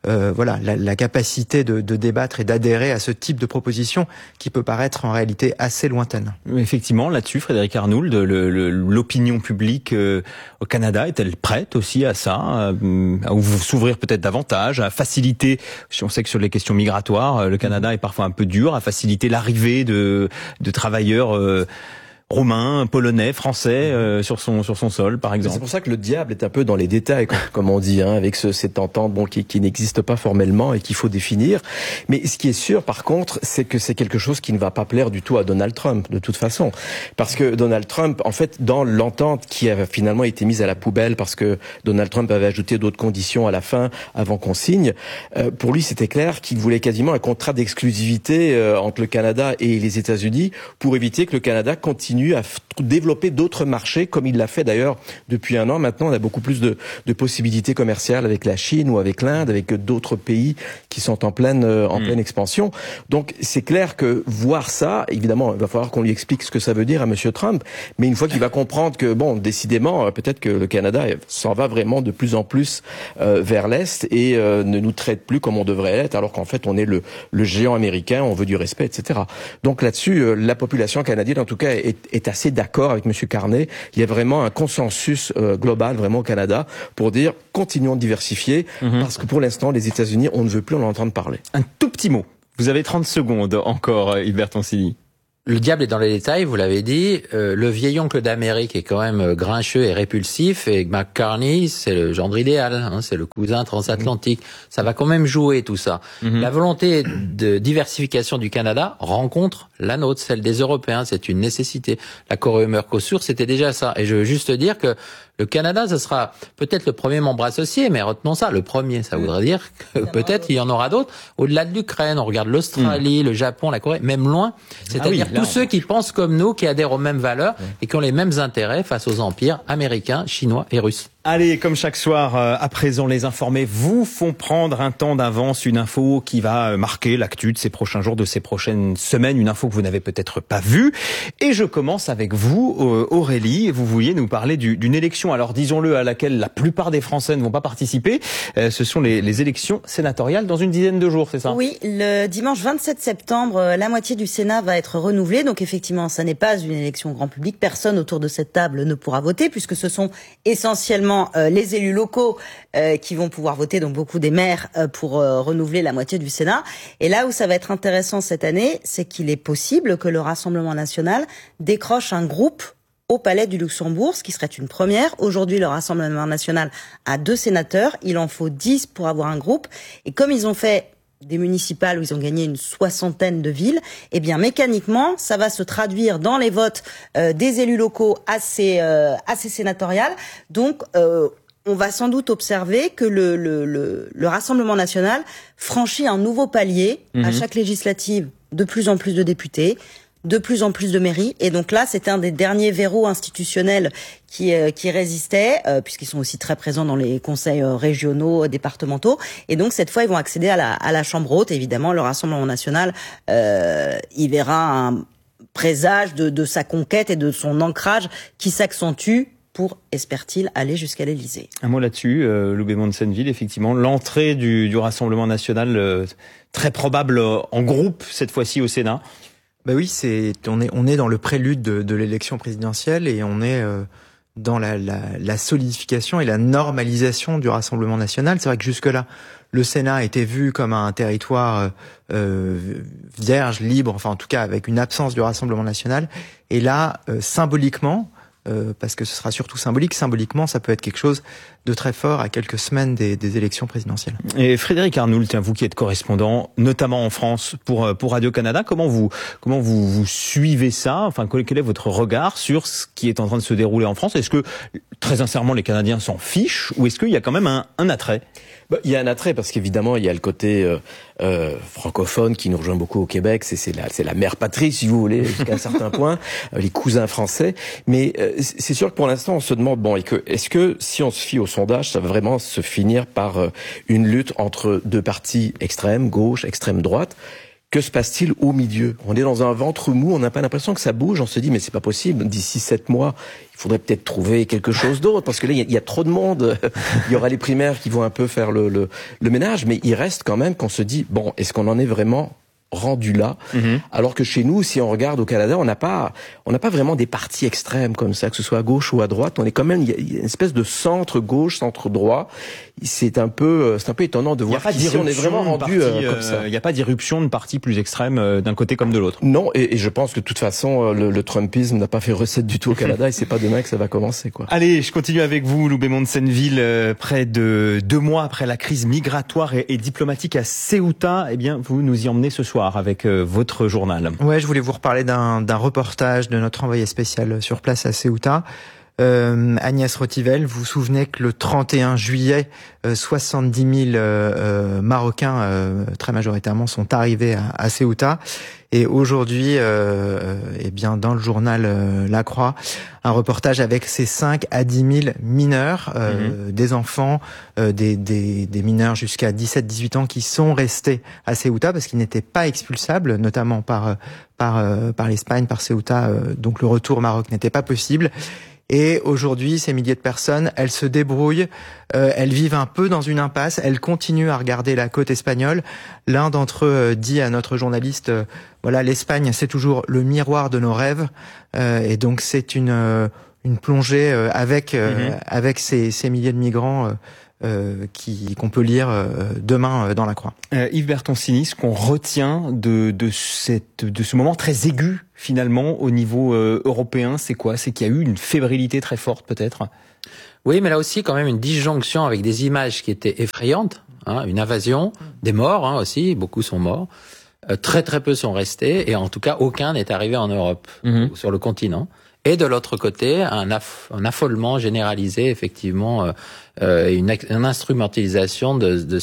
voilà, la capacité de débattre et d'adhérer à ce type de proposition qui peut paraître en réalité assez lointaine. Effectivement, là-dessus, Frédéric Arnould, l'opinion publique au Canada est-elle prête aussi à ça, à s'ouvrir peut-être davantage, à faciliter, si on sait que sur les questions migratoires, le Canada est parfois un peu dur, à faciliter l'arrivée de travailleurs roumains, polonais, français sur son sol, par exemple. C'est pour ça que le diable est un peu dans les détails, comme on dit, avec cette entente qui n'existe pas formellement et qu'il faut définir. Mais ce qui est sûr, par contre, c'est que c'est quelque chose qui ne va pas plaire du tout à Donald Trump, de toute façon. Parce que Donald Trump, en fait, dans l'entente qui a finalement été mise à la poubelle parce que Donald Trump avait ajouté d'autres conditions à la fin, avant qu'on signe, pour lui, c'était clair qu'il voulait quasiment un contrat d'exclusivité entre le Canada et les États-Unis pour éviter que le Canada continue à développer d'autres marchés, comme il l'a fait d'ailleurs depuis un an. Maintenant, on a beaucoup plus de possibilités commerciales avec la Chine ou avec l'Inde, avec d'autres pays qui sont en pleine expansion. Donc, c'est clair que voir ça, évidemment, il va falloir qu'on lui explique ce que ça veut dire à Monsieur Trump. Mais une fois qu'il va comprendre que, bon, décidément, peut-être que le Canada s'en va vraiment de plus en plus vers l'Est et ne nous traite plus comme on devrait être, alors qu'en fait, on est le géant américain, on veut du respect, etc. Donc là-dessus, la population canadienne, en tout cas, est assez d'accord avec M. Carney. Il y a vraiment un consensus global, vraiment au Canada, pour dire continuons de diversifier, parce que pour l'instant, les États-Unis, on ne veut plus en entendre parler. Un tout petit mot. Vous avez 30 secondes encore, Hubert Toncini. Le diable est dans les détails, vous l'avez dit. Le vieil oncle d'Amérique est quand même grincheux et répulsif, et McCartney, c'est le gendre idéal, c'est le cousin transatlantique. Ça va quand même jouer tout ça. La volonté de diversification du Canada rencontre la nôtre, celle des Européens. C'est une nécessité. L'accord EU-Mercosur, c'était déjà ça. Et je veux juste dire que le Canada, ce sera peut-être le premier membre associé, mais retenons ça, le premier, ça voudrait dire que peut-être il y en aura d'autres. Au-delà de l'Ukraine, on regarde l'Australie, le Japon, la Corée, même loin. C'est-à-dire tous ceux qui pensent comme nous, qui adhèrent aux mêmes valeurs et qui ont les mêmes intérêts face aux empires américains, chinois et russes. Allez, comme chaque soir, à présent, les informés vous font prendre un temps d'avance, une info qui va marquer l'actu de ces prochains jours, de ces prochaines semaines, une info que vous n'avez peut-être pas vue. Et je commence avec vous, Aurélie. Vous vouliez nous parler d'une élection, alors disons-le, à laquelle la plupart des Français ne vont pas participer. Ce sont les élections sénatoriales dans une dizaine de jours, c'est ça? Oui, le dimanche 27 septembre, la moitié du Sénat va être renouvelée. Donc effectivement, ça n'est pas une élection grand public. Personne autour de cette table ne pourra voter, puisque ce sont essentiellement les élus locaux qui vont pouvoir voter, donc beaucoup des maires, pour renouveler la moitié du Sénat. Et là où ça va être intéressant cette année, c'est qu'il est possible que le Rassemblement national décroche un groupe au Palais du Luxembourg, ce qui serait une première. Aujourd'hui, le Rassemblement national a 2 sénateurs. Il en faut 10 pour avoir un groupe. Et comme ils ont fait des municipales où ils ont gagné une 60aine de villes, eh bien mécaniquement, ça va se traduire dans les votes des élus locaux assez sénatoriales. Donc, on va sans doute observer que le Rassemblement national franchit un nouveau palier à chaque législative, de plus en plus de députés, de plus en plus de mairies. Et donc là, c'était un des derniers verrous institutionnels qui résistaient, puisqu'ils sont aussi très présents dans les conseils régionaux, départementaux. Et donc, cette fois, ils vont accéder à la Chambre haute. Évidemment, le Rassemblement national, il verra un présage de sa conquête et de son ancrage qui s'accentue pour, espère-t-il, aller jusqu'à l'Élysée. Un mot là-dessus, Loubet Monsenneville, effectivement, l'entrée du Rassemblement national, très probable en groupe, cette fois-ci au Sénat. Ben oui, on est dans le prélude de l'élection présidentielle et on est dans la solidification et la normalisation du Rassemblement national. C'est vrai que jusque-là, le Sénat a été vu comme un territoire vierge, libre, enfin en tout cas avec une absence du Rassemblement national. Et là, symboliquement, parce que ce sera surtout symboliquement, ça peut être quelque chose de très fort à quelques semaines des élections présidentielles. Et Frédéric Arnould, tiens, vous qui êtes correspondant, notamment en France, pour Radio-Canada, comment vous suivez ça? Enfin, quel est votre regard sur ce qui est en train de se dérouler en France? Est-ce que, très sincèrement, les Canadiens s'en fichent, ou est-ce qu'il y a quand même un attrait? Il y a un attrait parce qu'évidemment il y a le côté francophone qui nous rejoint beaucoup au Québec, c'est la mère patrie si vous voulez jusqu'à un certain point, les cousins français. Mais c'est sûr que pour l'instant on se demande est-ce que si on se fie au sondage, ça va vraiment se finir par une lutte entre 2 partis extrêmes, gauche, extrême droite. que se passe-t-il au milieu? On est dans un ventre mou, on n'a pas l'impression que ça bouge, on se dit mais c'est pas possible, d'ici 7 mois, il faudrait peut-être trouver quelque chose d'autre, parce que là il y a trop de monde, il y aura les primaires qui vont un peu faire le ménage, mais il reste quand même qu'on se dit, bon, est-ce qu'on en est vraiment rendu là, alors que chez nous, si on regarde au Canada, on n'a pas vraiment des partis extrêmes comme ça, que ce soit à gauche ou à droite. On est quand même, il y a une espèce de centre gauche, centre droit. C'est un peu étonnant de voir qu'ici on est vraiment rendu comme ça. Il n'y a pas d'irruption de partis plus extrêmes d'un côté comme de l'autre. Non, et je pense que de toute façon, le Trumpisme n'a pas fait recette du tout au Canada, et c'est pas demain que ça va commencer, quoi. Allez, je continue avec vous, Loubet Monsonville. Près de 2 mois après la crise migratoire et diplomatique à Ceuta, eh bien, vous nous y emmenez ce soir avec votre journal. Ouais, je voulais vous reparler d'un reportage de notre envoyé spécial sur place à Ceuta. Agnès Rotivel, vous vous souvenez que le 31 juillet, 70 000 Marocains, très majoritairement, sont arrivés à Ceuta. Et aujourd'hui, eh bien, dans le journal La Croix, un reportage avec ces 5 à 10 000 mineurs, des enfants, des mineurs jusqu'à 17-18 ans qui sont restés à Ceuta parce qu'ils n'étaient pas expulsables, notamment par l'Espagne, par Ceuta. Donc le retour au Maroc n'était pas possible. Et aujourd'hui, ces milliers de personnes, elles se débrouillent, elles vivent un peu dans une impasse, elles continuent à regarder la côte espagnole. L'un d'entre eux dit à notre journaliste, voilà, l'Espagne, c'est toujours le miroir de nos rêves. Et donc c'est une plongée avec ces milliers de migrants qu'on peut lire demain dans La Croix. Yves Bertoncini, ce qu'on retient de ce moment très aigu finalement au niveau européen, c'est quoi? C'est qu'il y a eu une fébrilité très forte peut-être? Oui, mais là aussi quand même une disjonction avec des images qui étaient effrayantes, une invasion, des morts aussi, beaucoup sont morts, très très peu sont restés, et en tout cas aucun n'est arrivé en Europe, ou sur le continent. Et de l'autre côté, un affolement généralisé, effectivement, une instrumentalisation de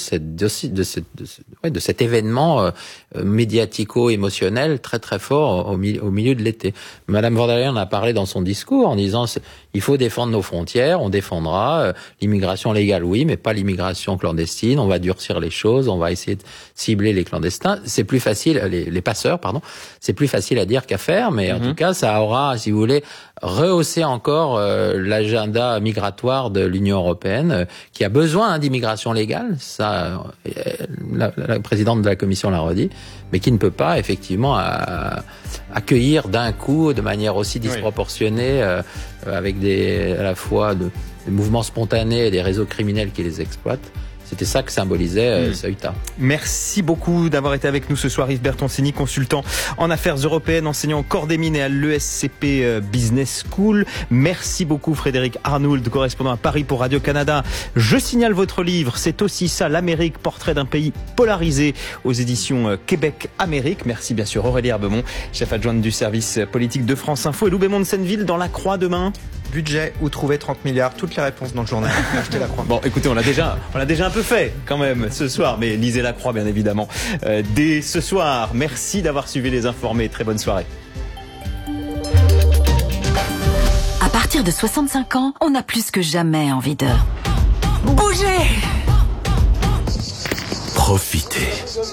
cet événement médiatico-émotionnel très très fort au milieu de l'été. Madame von der Leyen en a parlé dans son discours en disant il faut défendre nos frontières, on défendra l'immigration légale, oui, mais pas l'immigration clandestine. On va durcir les choses, on va essayer de cibler les clandestins. C'est plus facile, les passeurs, pardon. C'est plus facile à dire qu'à faire, mais en tout cas, ça aura, si vous voulez, rehausser encore l'agenda migratoire de l'Union européenne, qui a besoin d'immigration légale, ça, la présidente de la Commission l'a redit, mais qui ne peut pas effectivement accueillir d'un coup, de manière aussi disproportionnée, avec à la fois des mouvements spontanés et des réseaux criminels qui les exploitent. C'était ça que symbolisait Ceuta. Merci beaucoup d'avoir été avec nous ce soir, Yves Bertoncini, consultant en affaires européennes, enseignant au corps des mines et à l'ESCP Business School. Merci beaucoup Frédéric Arnould, correspondant à Paris pour Radio-Canada. Je signale votre livre, c'est aussi ça, l'Amérique, portrait d'un pays polarisé, aux éditions Québec-Amérique. Merci bien sûr Aurélie Herbemont, chef adjointe du service politique de France Info, et Loubet Monsonville dans La Croix demain. Budget, où trouver 30 milliards, toutes les réponses dans le journal. Achetez La Croix. Bon, écoutez, on l'a déjà un peu fait quand même ce soir, mais lisez La Croix bien évidemment dès ce soir. Merci d'avoir suivi Les Informés, très bonne soirée. À partir de 65 ans, on a plus que jamais envie de bouger, Profitez,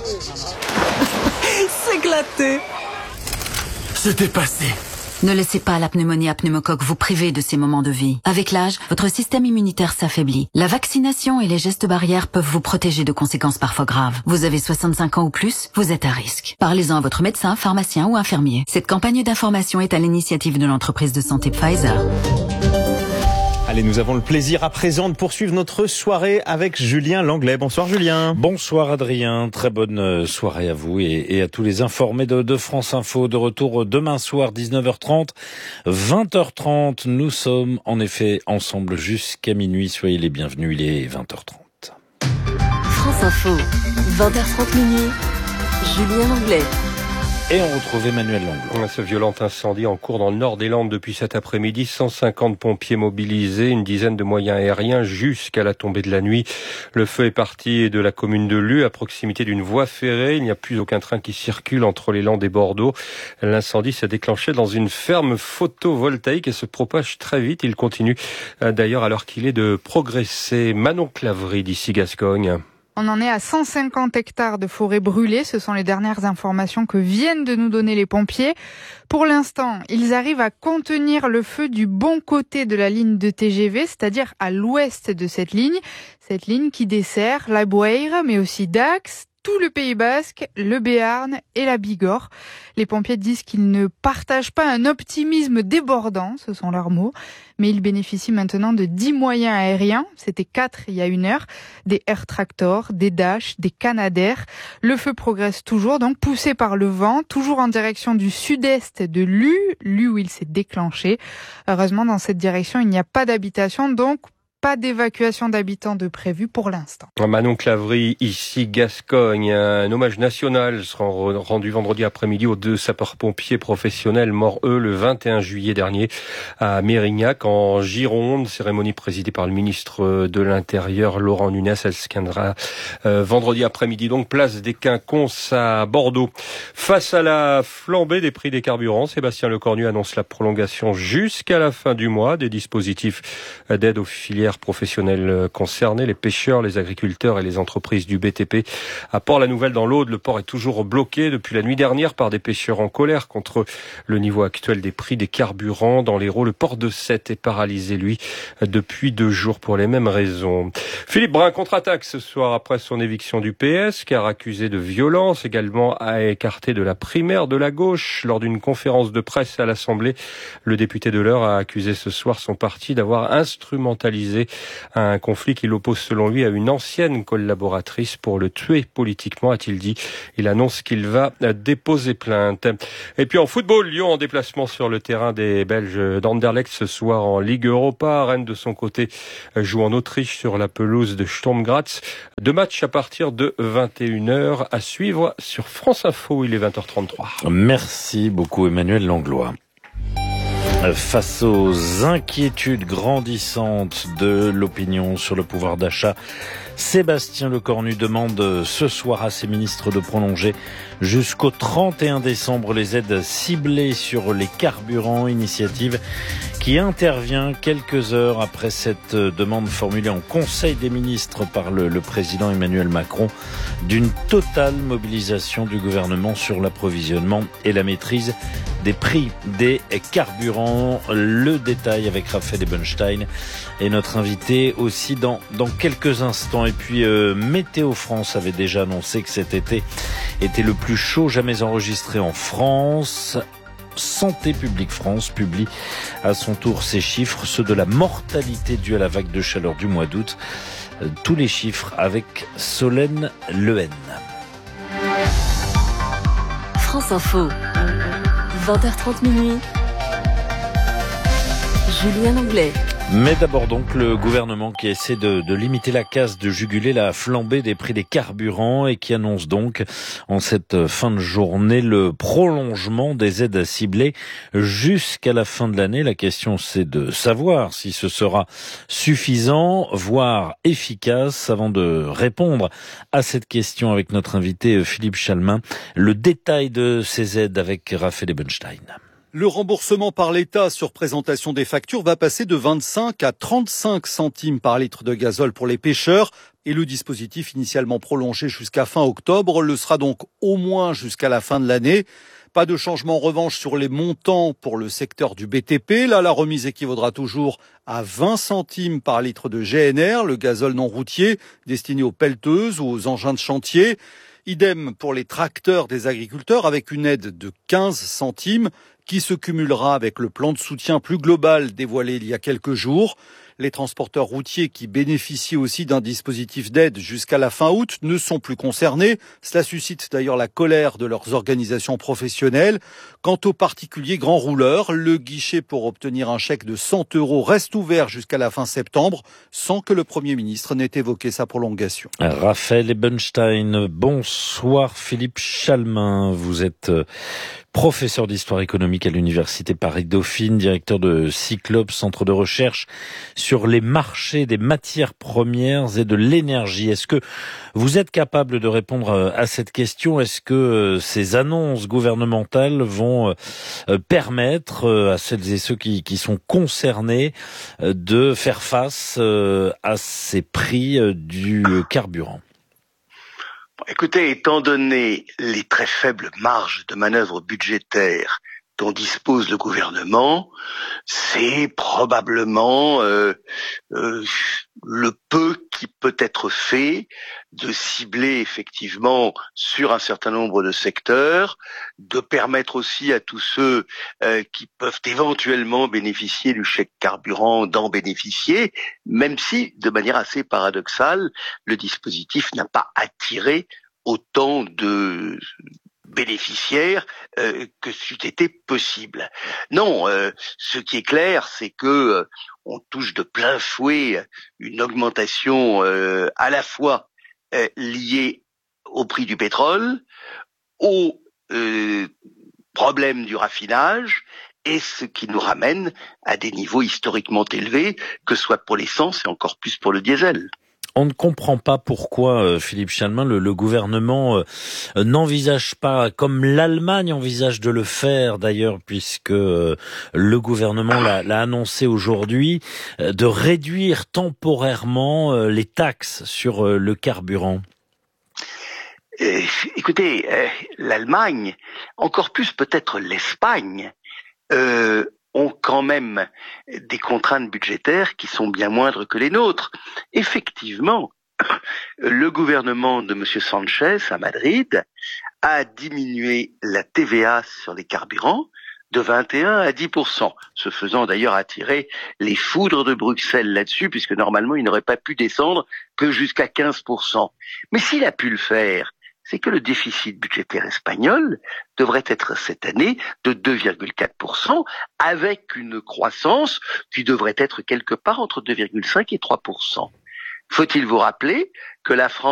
s'éclater, se dépasser. Ne laissez pas la pneumonie à pneumocoque vous priver de ces moments de vie. Avec l'âge, votre système immunitaire s'affaiblit. La vaccination et les gestes barrières peuvent vous protéger de conséquences parfois graves. Vous avez 65 ans ou plus, vous êtes à risque. Parlez-en à votre médecin, pharmacien ou infirmier. Cette campagne d'information est à l'initiative de l'entreprise de santé Pfizer. Allez, nous avons le plaisir à présent de poursuivre notre soirée avec Julien Langlais. Bonsoir Julien. Bonsoir Adrien, très bonne soirée à vous et à tous les informés de France Info. De retour demain soir 19h30, 20h30. Nous sommes en effet ensemble jusqu'à minuit. Soyez les bienvenus, il est 20h30. France Info, 20h30 minuit, Julien Langlais. Et on retrouve Emmanuel Langlois. Ce violent incendie en cours dans le nord des Landes depuis cet après-midi. 150 pompiers mobilisés, une dizaine de moyens aériens jusqu'à la tombée de la nuit. Le feu est parti de la commune de Lue, à proximité d'une voie ferrée. Il n'y a plus aucun train qui circule entre les Landes et Bordeaux. L'incendie s'est déclenché dans une ferme photovoltaïque et se propage très vite. Il continue d'ailleurs alors qu'il est de progresser. Manon Clavry d'ici Gascogne. On en est à 150 hectares de forêt brûlée. Ce sont les dernières informations que viennent de nous donner les pompiers. Pour l'instant, ils arrivent à contenir le feu du bon côté de la ligne de TGV, c'est-à-dire à l'ouest de cette ligne. Cette ligne qui dessert la Boueire, mais aussi Dax, tout le Pays Basque, le Béarn et la Bigorre. Les pompiers disent qu'ils ne partagent pas un optimisme débordant, ce sont leurs mots, mais ils bénéficient maintenant de 10 moyens aériens, c'était 4 il y a 1 heure, des Air Tractor, des Dash, des Canadair. Le feu progresse toujours, donc poussé par le vent, toujours en direction du sud-est de Lue où il s'est déclenché. Heureusement, dans cette direction, il n'y a pas d'habitation, donc pas d'évacuation d'habitants de prévu pour l'instant. Manon Clavry, ici Gascogne. Un hommage national sera rendu vendredi après-midi aux 2 sapeurs-pompiers professionnels morts, eux, le 21 juillet dernier à Mérignac, en Gironde. Cérémonie présidée par le ministre de l'Intérieur, Laurent Nunez. Elle se tiendra vendredi après-midi, donc place des Quinconces à Bordeaux. Face à la flambée des prix des carburants, Sébastien Lecornu annonce la prolongation jusqu'à la fin du mois des dispositifs d'aide aux filières professionnels concernés, les pêcheurs, les agriculteurs et les entreprises du BTP. À Port-la-Nouvelle, dans l'Aude, le port est toujours bloqué depuis la nuit dernière par des pêcheurs en colère contre le niveau actuel des prix des carburants. Dans l'Hérault, le port de Sète est paralysé, lui, depuis 2 jours pour les mêmes raisons. Philippe Brun contre-attaque ce soir après son éviction du PS, car accusé de violence, également à écarté de la primaire de la gauche. Lors d'une conférence de presse à l'Assemblée, le député de l'Eure a accusé ce soir son parti d'avoir instrumentalisé un conflit qui l'oppose selon lui à une ancienne collaboratrice pour le tuer politiquement, a-t-il dit. Il annonce qu'il va déposer plainte. Et puis en football, Lyon en déplacement sur le terrain des Belges d'Anderlecht ce soir en Ligue Europa. Rennes de son côté joue en Autriche sur la pelouse de Sturm Graz. 2 matchs à partir de 21h à suivre sur France Info. Il est 20h33. Merci beaucoup Emmanuel Langlois. Face aux inquiétudes grandissantes de l'opinion sur le pouvoir d'achat, Sébastien Lecornu demande ce soir à ses ministres de prolonger jusqu'au 31 décembre les aides ciblées sur les carburants, initiative qui intervient quelques heures après cette demande formulée en Conseil des ministres par le président Emmanuel Macron d'une totale mobilisation du gouvernement sur l'approvisionnement et la maîtrise des prix des carburants. Le détail avec Raphaël Ebenstein et notre invité aussi dans quelques instants. Et puis Météo France avait déjà annoncé que cet été était le plus chaud jamais enregistré en France. Santé publique France publie à son tour ses chiffres, ceux de la mortalité due à la vague de chaleur du mois d'août. Tous les chiffres avec Solène Lehen. France Info, 20h30 minuit. Julien Langlais. Mais d'abord donc le gouvernement qui essaie de limiter la casse, de juguler la flambée des prix des carburants et qui annonce donc en cette fin de journée le prolongement des aides ciblées jusqu'à la fin de l'année. La question c'est de savoir si ce sera suffisant, voire efficace. Avant de répondre à cette question avec notre invité Philippe Chalmin, le détail de ces aides avec Raphaël Ebenstein. Le remboursement par l'État sur présentation des factures va passer de 25 à 35 centimes par litre de gazole pour les pêcheurs. Et le dispositif initialement prolongé jusqu'à fin octobre le sera donc au moins jusqu'à la fin de l'année. Pas de changement en revanche sur les montants pour le secteur du BTP. Là, la remise équivaudra toujours à 20 centimes par litre de GNR, le gazole non routier destiné aux pelleteuses ou aux engins de chantier. Idem pour les tracteurs des agriculteurs avec une aide de 15 centimes qui se cumulera avec le plan de soutien plus global dévoilé il y a quelques jours. Les transporteurs routiers qui bénéficient aussi d'un dispositif d'aide jusqu'à la fin août ne sont plus concernés. Cela suscite d'ailleurs la colère de leurs organisations professionnelles. Quant aux particuliers grands rouleurs, le guichet pour obtenir un chèque de 100 € reste ouvert jusqu'à la fin septembre, sans que le Premier ministre n'ait évoqué sa prolongation. Raphaël Ebenstein, bonsoir Philippe Chalmin. Vous êtes professeur d'histoire économique à l'université Paris-Dauphine, directeur de Cyclope, centre de recherche sur les marchés des matières premières et de l'énergie. Est-ce que vous êtes capable de répondre à cette question? Est-ce que ces annonces gouvernementales vont permettre à celles et ceux qui sont concernés de faire face à ces prix du carburant? Écoutez, étant donné les très faibles marges de manœuvre budgétaires dont dispose le gouvernement, c'est probablement le peu qui peut être fait de cibler effectivement sur un certain nombre de secteurs, de permettre aussi à tous ceux qui peuvent éventuellement bénéficier du chèque carburant d'en bénéficier, même si, de manière assez paradoxale, le dispositif n'a pas attiré autant de bénéficiaires que c'eût été possible. Non, ce qui est clair, c'est que on touche de plein fouet une augmentation à la fois liée au prix du pétrole, au problème du raffinage, et ce qui nous ramène à des niveaux historiquement élevés, que ce soit pour l'essence et encore plus pour le diesel. On ne comprend pas pourquoi, Philippe Chalmin, le gouvernement n'envisage pas, comme l'Allemagne envisage de le faire d'ailleurs, puisque le gouvernement l'a annoncé aujourd'hui, de réduire temporairement les taxes sur le carburant. Écoutez, l'Allemagne, encore plus peut-être l'Espagne, ont quand même des contraintes budgétaires qui sont bien moindres que les nôtres. Effectivement, le gouvernement de M. Sanchez à Madrid a diminué la TVA sur les carburants de 21 à 10%, se faisant d'ailleurs attirer les foudres de Bruxelles là-dessus, puisque normalement il n'aurait pas pu descendre que jusqu'à 15%. Mais s'il a pu le faire, c'est que le déficit budgétaire espagnol devrait être cette année de 2,4%, avec une croissance qui devrait être quelque part entre 2,5 et 3%. Faut-il vous rappeler que la France